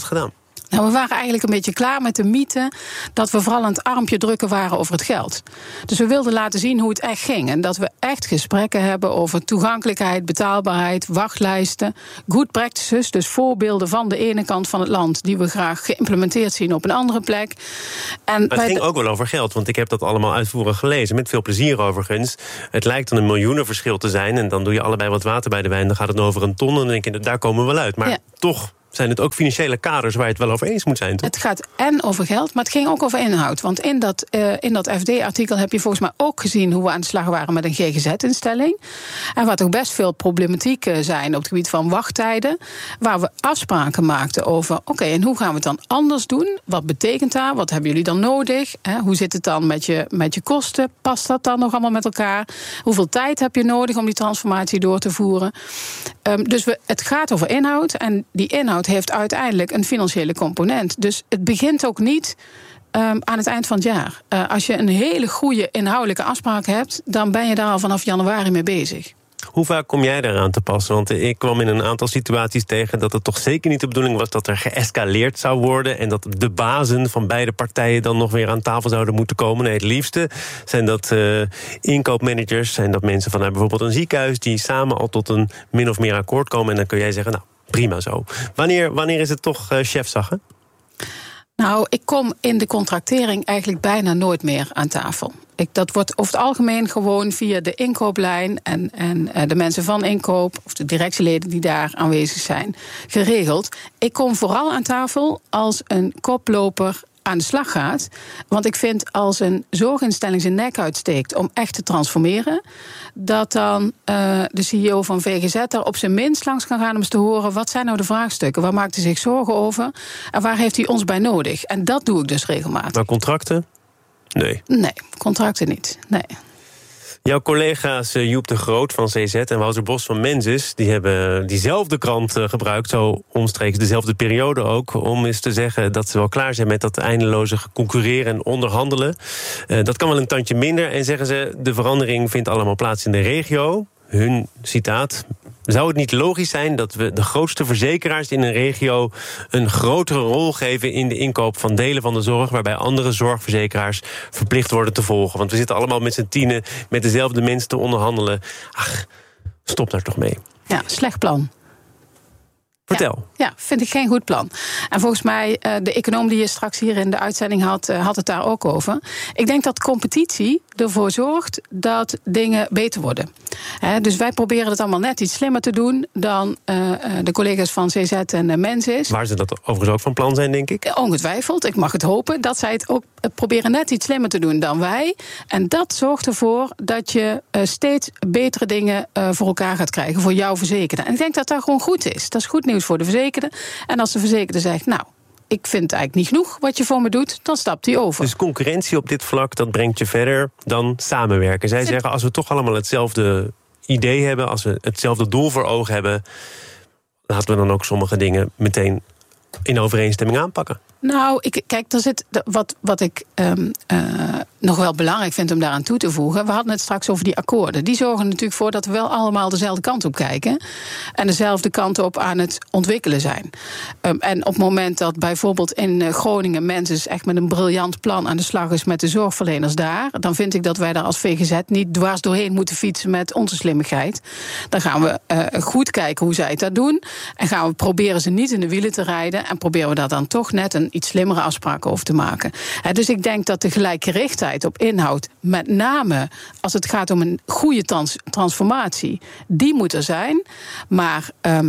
Nou, we waren eigenlijk een beetje klaar met de mythe dat we vooral aan het armpje drukken waren over het geld. Dus we wilden laten zien hoe het echt ging. En dat we echt gesprekken hebben over toegankelijkheid, betaalbaarheid, wachtlijsten, good practices, dus voorbeelden van de ene kant van het land die we graag geïmplementeerd zien op een andere plek. En maar het ging ook wel over geld, want ik heb dat allemaal uitvoerig gelezen. Met veel plezier overigens. Het lijkt dan een miljoenenverschil te zijn. En dan doe je allebei wat water bij de wijn. Dan gaat het over een ton en dan denk je, daar komen we wel uit. Maar toch zijn het ook financiële kaders waar je het wel over eens moet zijn, toch? Het gaat en over geld, maar het ging ook over inhoud. Want in dat FD-artikel heb je volgens mij ook gezien hoe we aan de slag waren met een GGZ-instelling. En waar toch best veel problematiek zijn op het gebied van wachttijden. Waar we afspraken maakten over, oké, en hoe gaan we het dan anders doen? Wat betekent dat? Wat hebben jullie dan nodig? Hoe zit het dan met je kosten? Past dat dan nog allemaal met elkaar? Hoeveel tijd heb je nodig om die transformatie door te voeren? Dus het gaat over inhoud. En die inhoud heeft uiteindelijk een financiële component. Dus het begint ook niet aan het eind van het jaar. Als je een hele goede inhoudelijke afspraak hebt, dan ben je daar al vanaf januari mee bezig. Hoe vaak kom jij daaraan te passen? Want ik kwam in een aantal situaties tegen dat het toch zeker niet de bedoeling was dat er geëscaleerd zou worden en dat de bazen van beide partijen dan nog weer aan tafel zouden moeten komen. Nee, het liefste zijn dat inkoopmanagers, zijn dat mensen vanuit bijvoorbeeld een ziekenhuis die samen al tot een min of meer akkoord komen. En dan kun jij zeggen, nou, prima zo. Wanneer is het toch chefzagge? Nou, ik kom in de contractering eigenlijk bijna nooit meer aan tafel. Dat wordt over het algemeen gewoon via de inkooplijn en de mensen van inkoop, of de directieleden die daar aanwezig zijn, geregeld. Ik kom vooral aan tafel als een koploper aan de slag gaat. Want ik vind als een zorginstelling zijn nek uitsteekt om echt te transformeren, dat dan de CEO van VGZ daar op zijn minst langs kan gaan om eens te horen, wat zijn nou de vraagstukken? Waar maakt hij zich zorgen over? En waar heeft hij ons bij nodig? En dat doe ik dus regelmatig. Maar contracten? Nee. Nee, contracten niet. Nee. Jouw collega's Joep de Groot van CZ en Wouter Bos van Mensis, die hebben diezelfde krant gebruikt, zo omstreeks dezelfde periode ook, om eens te zeggen dat ze wel klaar zijn met dat eindeloze concurreren en onderhandelen. Dat kan wel een tandje minder. En zeggen ze, de verandering vindt allemaal plaats in de regio. Hun citaat: zou het niet logisch zijn dat we de grootste verzekeraars in een regio een grotere rol geven in de inkoop van delen van de zorg, waarbij andere zorgverzekeraars verplicht worden te volgen? Want we zitten allemaal met z'n tienen met dezelfde mensen te onderhandelen. Ach, stop daar toch mee. Ja, slecht plan. Vertel. Ja, vind ik geen goed plan. En volgens mij, de econoom die je straks hier in de uitzending had het daar ook over. Ik denk dat competitie ervoor zorgt dat dingen beter worden. Dus wij proberen het allemaal net iets slimmer te doen dan de collega's van CZ en Mensis. Waar ze dat overigens ook van plan zijn, denk ik? Ongetwijfeld. Ik mag het hopen dat zij het ook proberen net iets slimmer te doen dan wij. En dat zorgt ervoor dat je steeds betere dingen voor elkaar gaat krijgen voor jouw verzekerde. En ik denk dat dat gewoon goed is. Dat is goed nieuws voor de verzekerde. En als de verzekerde zegt, nou, ik vind het eigenlijk niet genoeg wat je voor me doet, dan stapt hij over. Dus concurrentie op dit vlak, dat brengt je verder dan samenwerken. Zij zeggen, als we toch allemaal hetzelfde idee hebben, als we hetzelfde doel voor ogen hebben, laten we dan ook sommige dingen meteen in overeenstemming aanpakken. Nou, kijk, daar zit wat ik nog wel belangrijk vind om daaraan toe te voegen. We hadden het straks over die akkoorden. Die zorgen natuurlijk voor dat we wel allemaal dezelfde kant op kijken en dezelfde kant op aan het ontwikkelen zijn. En op het moment dat bijvoorbeeld in Groningen Mensis echt met een briljant plan aan de slag is met de zorgverleners daar, dan vind ik dat wij daar als VGZ niet dwars doorheen moeten fietsen met onze slimmigheid. Dan gaan we goed kijken hoe zij het dat doen en gaan we proberen ze niet in de wielen te rijden en proberen we daar dan toch net een iets slimmere afspraken over te maken. Dus ik denk dat de gelijkgerichtheid op inhoud, met name als het gaat om een goede transformatie, die moet er zijn. Maar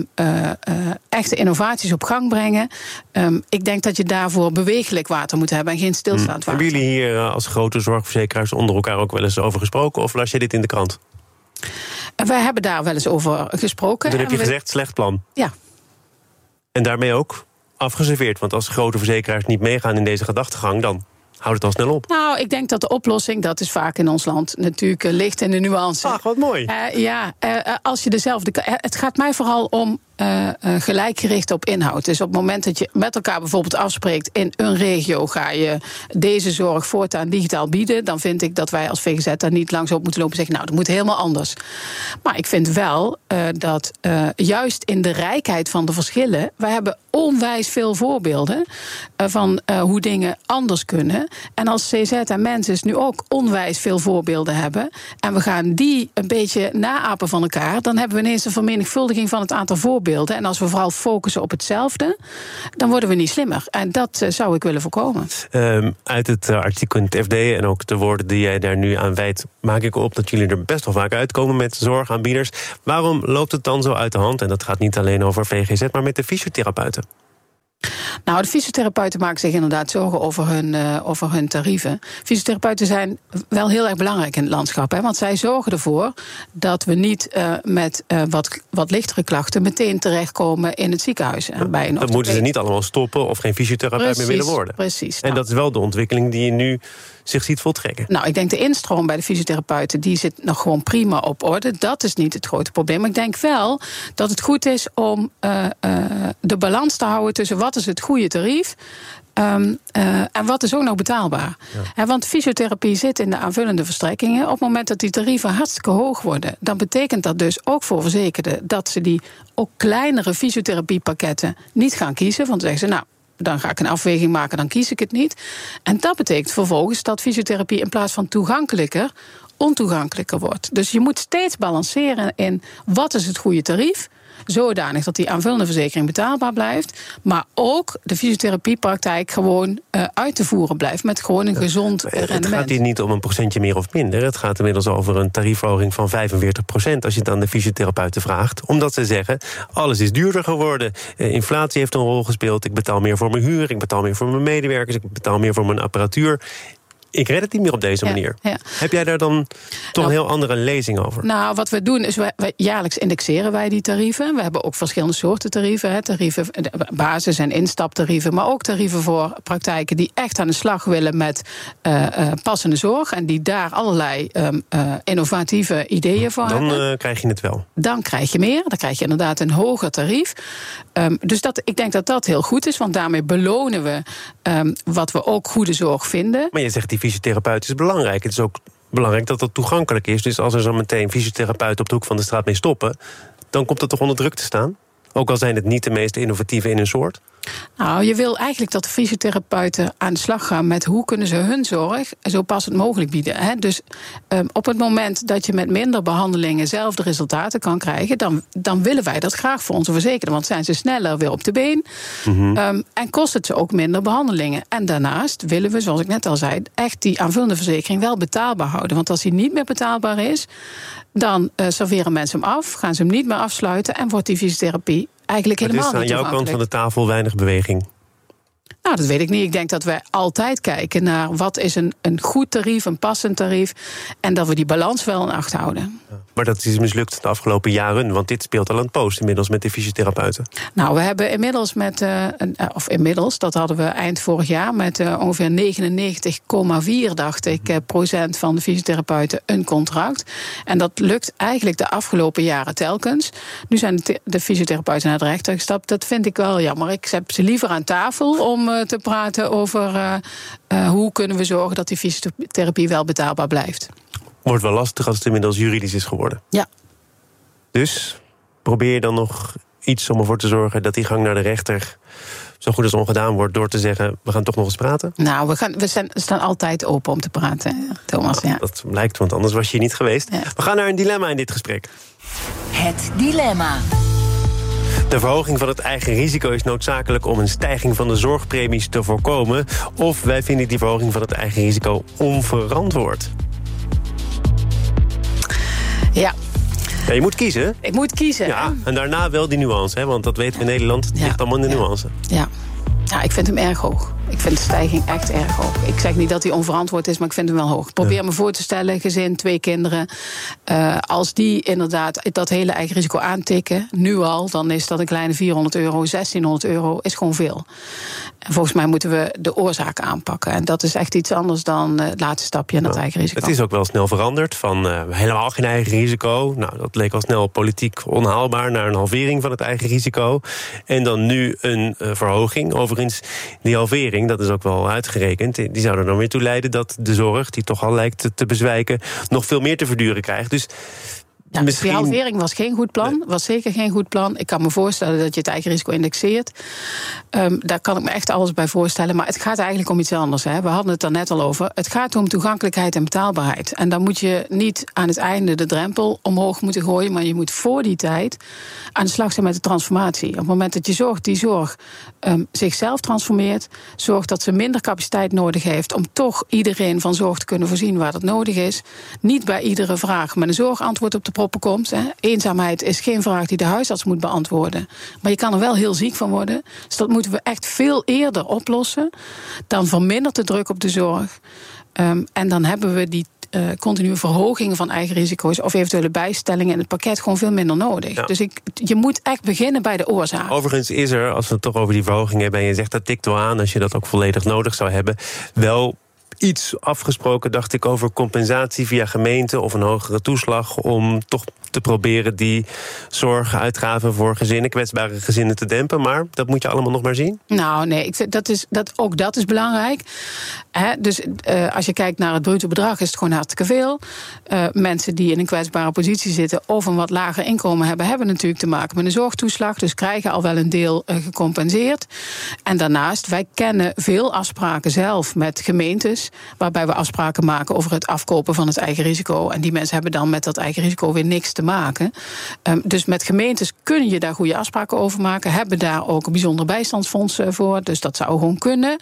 echte innovaties op gang brengen, ik denk dat je daarvoor bewegelijk water moet hebben en geen stilstaand water. Hebben jullie hier als grote zorgverzekeraars onder elkaar ook wel eens over gesproken, of las je dit in de krant? Wij hebben daar wel eens over gesproken. Toen heb je gezegd, slecht plan. Ja. En daarmee ook afgeserveerd. Want als grote verzekeraars niet meegaan in deze gedachtegang, dan houdt het al snel op. Nou, ik denk dat de oplossing, dat is vaak in ons land natuurlijk ligt in de nuance. Ach, wat mooi. Als je dezelfde. Het gaat mij vooral om gelijk gericht op inhoud. Dus op het moment dat je met elkaar bijvoorbeeld afspreekt... in een regio ga je deze zorg voortaan digitaal bieden... dan vind ik dat wij als VGZ daar niet langs op moeten lopen en zeggen... nou, dat moet helemaal anders. Maar ik vind wel dat juist in de rijkheid van de verschillen... wij hebben onwijs veel voorbeelden van hoe dingen anders kunnen. En als CZ en Mensis nu ook onwijs veel voorbeelden hebben... en we gaan die een beetje naapen van elkaar... dan hebben we ineens een vermenigvuldiging van het aantal voorbeelden. En als we vooral focussen op hetzelfde... dan worden we niet slimmer. En dat zou ik willen voorkomen. Uit het artikel in het FD en ook de woorden die jij daar nu aan wijdt... maak ik op dat jullie er best wel vaak uitkomen met zorgaanbieders. Waarom loopt het dan zo uit de hand? En dat gaat niet alleen over VGZ, maar met de fysiotherapeuten. Nou, de fysiotherapeuten maken zich inderdaad zorgen over hun tarieven. Fysiotherapeuten zijn wel heel erg belangrijk in het landschap. Hè, want zij zorgen ervoor dat we niet met wat lichtere klachten... meteen terechtkomen in het ziekenhuis. Dat moeten ze niet allemaal stoppen of geen fysiotherapeut meer willen worden. Precies. En dat is wel de ontwikkeling die je nu zich ziet voltrekken. Nou, ik denk de instroom bij de fysiotherapeuten... die zit nog gewoon prima op orde. Dat is niet het grote probleem. Maar ik denk wel dat het goed is om de balans te houden... tussen wat is het goede tarief... en wat is ook nog betaalbaar. Ja. Want fysiotherapie zit in de aanvullende verstrekkingen. Op het moment dat die tarieven hartstikke hoog worden... dan betekent dat dus ook voor verzekerden... dat ze die ook kleinere fysiotherapiepakketten niet gaan kiezen. Want dan zeggen ze, nou, dan ga ik een afweging maken, dan kies ik het niet. En dat betekent vervolgens dat fysiotherapie in plaats van toegankelijker... ontoegankelijker wordt. Dus je moet steeds balanceren in wat is het goede tarief... zodanig dat die aanvullende verzekering betaalbaar blijft... maar ook de fysiotherapiepraktijk gewoon uit te voeren blijft... met gewoon een gezond rendement. Het gaat hier niet om een procentje meer of minder. Het gaat inmiddels over een tariefverhoging van 45%... als je het aan de fysiotherapeuten vraagt. Omdat ze zeggen, alles is duurder geworden. Inflatie heeft een rol gespeeld. Ik betaal meer voor mijn huur, ik betaal meer voor mijn medewerkers... ik betaal meer voor mijn apparatuur... Ik red het niet meer op deze manier. Ja. Heb jij daar dan toch een heel andere lezing over? Nou, wat we doen is, wij jaarlijks indexeren wij die tarieven. We hebben ook verschillende soorten tarieven. Tarieven, basis- en instaptarieven. Maar ook tarieven voor praktijken die echt aan de slag willen met passende zorg. En die daar allerlei innovatieve ideeën voor hebben. Dan krijg je het wel. Dan krijg je meer. Dan krijg je inderdaad een hoger tarief. Dus ik denk dat dat heel goed is. Want daarmee belonen we wat we ook goede zorg vinden. Maar je zegt die fysiotherapeut is belangrijk. Het is ook belangrijk dat dat toegankelijk is. Dus als er zo meteen fysiotherapeuten op de hoek van de straat mee stoppen... dan komt dat toch onder druk te staan? Ook al zijn het niet de meest innovatieve in hun soort? Nou, je wil eigenlijk dat de fysiotherapeuten aan de slag gaan... met hoe kunnen ze hun zorg zo passend mogelijk bieden. Hè? Dus op het moment dat je met minder behandelingen... zelf de resultaten kan krijgen... dan willen wij dat graag voor onze verzekerden. Want zijn ze sneller weer op de been. Mm-hmm. En kost het ze ook minder behandelingen. En daarnaast willen we, zoals ik net al zei... echt die aanvullende verzekering wel betaalbaar houden. Want als die niet meer betaalbaar is... dan serveren mensen hem af, gaan ze hem niet meer afsluiten... en wordt die fysiotherapie eigenlijk helemaal niet toegankelijk. Dus aan jouw kant van de tafel weinig beweging? Nou, dat weet ik niet. Ik denk dat wij altijd kijken naar wat is een goed tarief, een passend tarief... en dat we die balans wel in acht houden. Maar dat is mislukt de afgelopen jaren, want dit speelt al een poos inmiddels met de fysiotherapeuten. Nou, we hebben inmiddels dat hadden we eind vorig jaar... met ongeveer 99,4, dacht ik, procent van de fysiotherapeuten een contract. En dat lukt eigenlijk de afgelopen jaren telkens. Nu zijn de fysiotherapeuten naar de rechter gestapt. Dat vind ik wel jammer. Ik heb ze liever aan tafel om te praten over hoe kunnen we zorgen dat die fysiotherapie wel betaalbaar blijft. Wordt wel lastig als het inmiddels juridisch is geworden. Ja. Dus probeer je dan nog iets om ervoor te zorgen dat die gang naar de rechter zo goed als ongedaan wordt door te zeggen, we gaan toch nog eens praten? Nou, we staan altijd open om te praten, Thomas. Ja. Dat blijkt, want anders was je hier niet geweest. Ja. We gaan naar een dilemma in dit gesprek. Het dilemma. De verhoging van het eigen risico is noodzakelijk om een stijging van de zorgpremies te voorkomen. Of wij vinden die verhoging van het eigen risico onverantwoord. Ja. Ja, je moet kiezen. Ik moet kiezen. Ja, en daarna wel die nuance, hè, want dat weten we in Nederland. Het ligt allemaal in de nuance. Ja. Ja, ik vind hem erg hoog. Ik vind de stijging echt erg hoog. Ik zeg niet dat die onverantwoord is, maar ik vind hem wel hoog. Probeer me voor te stellen, gezin, 2 kinderen. Als die inderdaad dat hele eigen risico aantikken, nu al, dan is dat een kleine €400, €1600 is gewoon veel. En volgens mij moeten we de oorzaak aanpakken. En dat is echt iets anders dan het laatste stapje in dat eigen risico. Het is ook wel snel veranderd van helemaal geen eigen risico. Nou, dat leek al snel politiek onhaalbaar naar een halvering van het eigen risico. En dan nu een verhoging. Overigens, die halvering, dat is ook wel uitgerekend. Die zou er dan weer toe leiden dat de zorg, die toch al lijkt te bezwijken, nog veel meer te verduren krijgt. Dus ja, misschien... Die halvering was geen goed plan, was zeker geen goed plan. Ik kan me voorstellen dat je het eigen risico indexeert. Daar kan ik me echt alles bij voorstellen. Maar het gaat eigenlijk om iets anders. Hè. We hadden het daar net al over. Het gaat om toegankelijkheid en betaalbaarheid. En dan moet je niet aan het einde de drempel omhoog moeten gooien, maar je moet voor die tijd aan de slag zijn met de transformatie. Op het moment dat je zorgt, die zorg zichzelf transformeert, zorgt dat ze minder capaciteit nodig heeft om toch iedereen van zorg te kunnen voorzien waar dat nodig is. Niet bij iedere vraag met een zorgantwoord op de proppen komt. Hè. Eenzaamheid is geen vraag die de huisarts moet beantwoorden. Maar je kan er wel heel ziek van worden. Dus dat moeten we echt veel eerder oplossen. Dan vermindert de druk op de zorg. En dan hebben we die continue verhoging van eigen risico's of eventuele bijstellingen in het pakket gewoon veel minder nodig. Ja. Dus je moet echt beginnen bij de oorzaak. Overigens is er, als we het toch over die verhoging hebben, en je zegt dat tikt wel aan als je dat ook volledig nodig zou hebben, wel iets afgesproken, dacht ik, over compensatie via gemeente of een hogere toeslag om toch te proberen die zorguitgaven voor gezinnen, kwetsbare gezinnen, te dempen. Maar dat moet je allemaal nog maar zien? Nou, nee, ook dat is belangrijk. Dus als je kijkt naar het bruto bedrag, is het gewoon hartstikke veel. Mensen die in een kwetsbare positie zitten of een wat lager inkomen hebben natuurlijk te maken met een zorgtoeslag, dus krijgen al wel een deel gecompenseerd. En daarnaast, wij kennen veel afspraken zelf met gemeentes, waarbij we afspraken maken over het afkopen van het eigen risico. En die mensen hebben dan met dat eigen risico weer niks te maken. Dus met gemeentes kun je daar goede afspraken over maken. Hebben daar ook een bijzonder bijstandsfonds voor. Dus dat zou gewoon kunnen.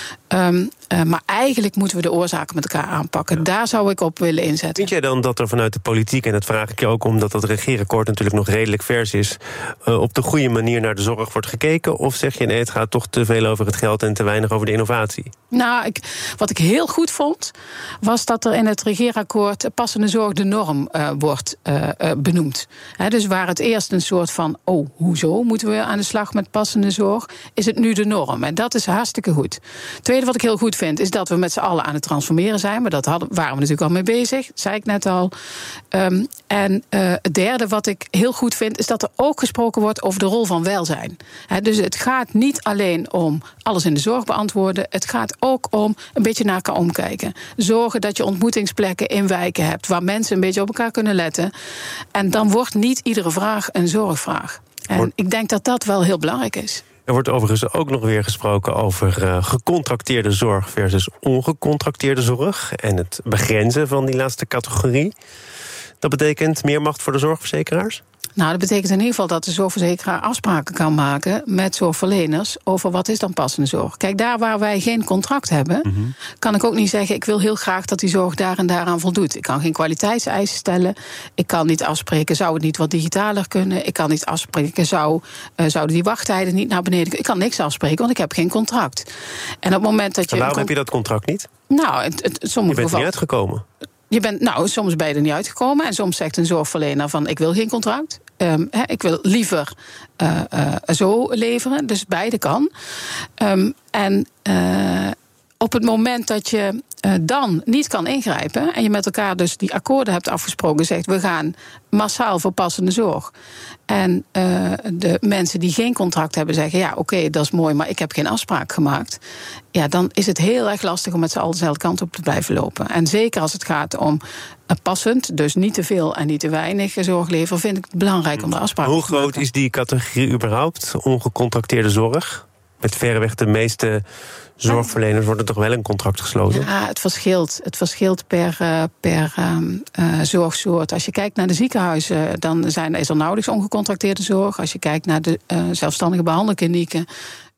Maar eigenlijk moeten we de oorzaken met elkaar aanpakken. Ja. Daar zou ik op willen inzetten. Vind jij dan dat er vanuit de politiek, en dat vraag ik je ook omdat dat regeerakkoord natuurlijk nog redelijk vers is, op de goede manier naar de zorg wordt gekeken? Of zeg je nee, het gaat toch te veel over het geld en te weinig over de innovatie? Nou, wat ik heel goed vond, was dat er in het regeerakkoord passende zorg de norm wordt benoemd. Dus waar het eerst een soort van, hoezo moeten we aan de slag met passende zorg, is het nu de norm. En dat is hartstikke goed. Het tweede wat ik heel goed vind, is dat we met z'n allen aan het transformeren zijn. Maar waren we natuurlijk al mee bezig, dat zei ik net al. En het derde wat ik heel goed vind, is dat er ook gesproken wordt over de rol van welzijn. Dus het gaat niet alleen om alles in de zorg beantwoorden. Het gaat ook om een beetje naar elkaar omkijken. Zorgen dat je ontmoetingsplekken in wijken hebt waar mensen een beetje op elkaar kunnen letten. En dan wordt niet iedere vraag een zorgvraag. En ik denk dat dat wel heel belangrijk is. Er wordt overigens ook nog weer gesproken over gecontracteerde zorg versus ongecontracteerde zorg en het begrenzen van die laatste categorie. Dat betekent meer macht voor de zorgverzekeraars? Nou, dat betekent in ieder geval dat de zorgverzekeraar afspraken kan maken met zorgverleners over wat is dan passende zorg. Kijk, daar waar wij geen contract hebben, kan ik ook niet zeggen, ik wil heel graag dat die zorg daar en daaraan voldoet. Ik kan geen kwaliteitseisen stellen. Ik kan niet afspreken, zou het niet wat digitaler kunnen? Ik kan niet afspreken, zouden die wachttijden niet naar beneden kunnen? Ik kan niks afspreken, want ik heb geen contract. En op het moment dat je. Waarom heb je dat contract niet? Nou, je bent er niet uitgekomen. Soms ben je er niet uitgekomen. En soms zegt een zorgverlener van, ik wil geen contract. Ik wil liever zo leveren. Dus beide kan. Op het moment dat je dan niet kan ingrijpen en je met elkaar dus die akkoorden hebt afgesproken, zegt we gaan massaal voor passende zorg. En de mensen die geen contract hebben zeggen, ja, oké, dat is mooi, maar ik heb geen afspraak gemaakt. Ja, dan is het heel erg lastig om met z'n allen dezelfde kant op te blijven lopen. En zeker als het gaat om passend, dus niet te veel en niet te weinig zorg leveren, vind ik het belangrijk om de afspraken te maken. Hoe groot is die categorie überhaupt, ongecontracteerde zorg? Met verreweg de meeste zorgverleners wordt er toch wel een contract gesloten? Ja, het verschilt per zorgsoort. Als je kijkt naar de ziekenhuizen, dan is er nauwelijks ongecontracteerde zorg. Als je kijkt naar de zelfstandige behandelklinieken,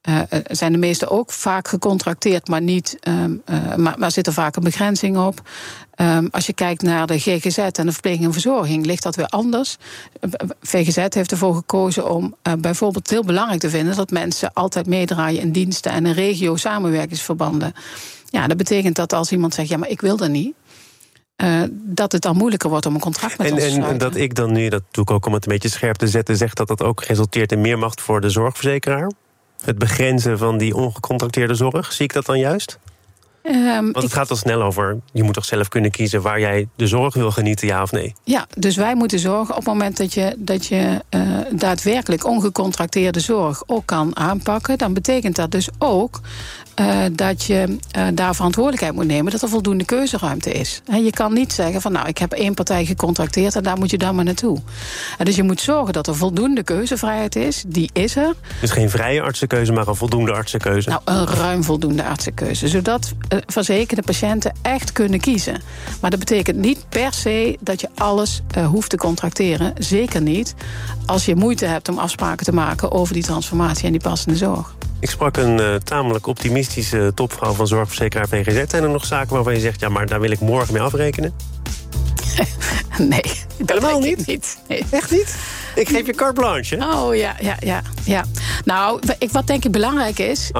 zijn de meesten ook vaak gecontracteerd, maar niet, maar zit er vaak een begrenzing op. Als je kijkt naar de GGZ en de verpleging en verzorging, ligt dat weer anders. VGZ heeft ervoor gekozen om bijvoorbeeld heel belangrijk te vinden dat mensen altijd meedraaien in diensten en in regio-samenwerkingsverbanden. Ja, dat betekent dat als iemand zegt, ja, maar ik wil dat niet, dat het dan moeilijker wordt om een contract met ons te sluiten. En dat ik dan nu, dat doe ik ook om het een beetje scherp te zetten, zeg dat dat ook resulteert in meer macht voor de zorgverzekeraar? Het begrenzen van die ongecontracteerde zorg, zie ik dat dan juist? Want het gaat al snel over, je moet toch zelf kunnen kiezen waar jij de zorg wil genieten, ja of nee? Ja, dus wij moeten zorgen op het moment dat je daadwerkelijk ongecontracteerde zorg ook kan aanpakken, dan betekent dat dus ook dat je daar verantwoordelijkheid moet nemen, dat er voldoende keuzeruimte is. Je kan niet zeggen van nou, ik heb 1 partij gecontracteerd en daar moet je dan maar naartoe. Dus je moet zorgen dat er voldoende keuzevrijheid is, die is er. Dus geen vrije artsenkeuze, maar een voldoende artsenkeuze? Nou, een ruim voldoende artsenkeuze, zodat verzekerde patiënten echt kunnen kiezen. Maar dat betekent niet per se dat je alles hoeft te contracteren. Zeker niet als je moeite hebt om afspraken te maken over die transformatie en die passende zorg. Ik sprak een tamelijk optimistische topvrouw van zorgverzekeraar VGZ. Zijn er nog zaken waarvan je zegt, ja, maar daar wil ik morgen mee afrekenen? Nee. Helemaal niet? Nee. Echt niet? Ik geef je carte blanche. Oh, ja. Nou, wat denk ik belangrijk is,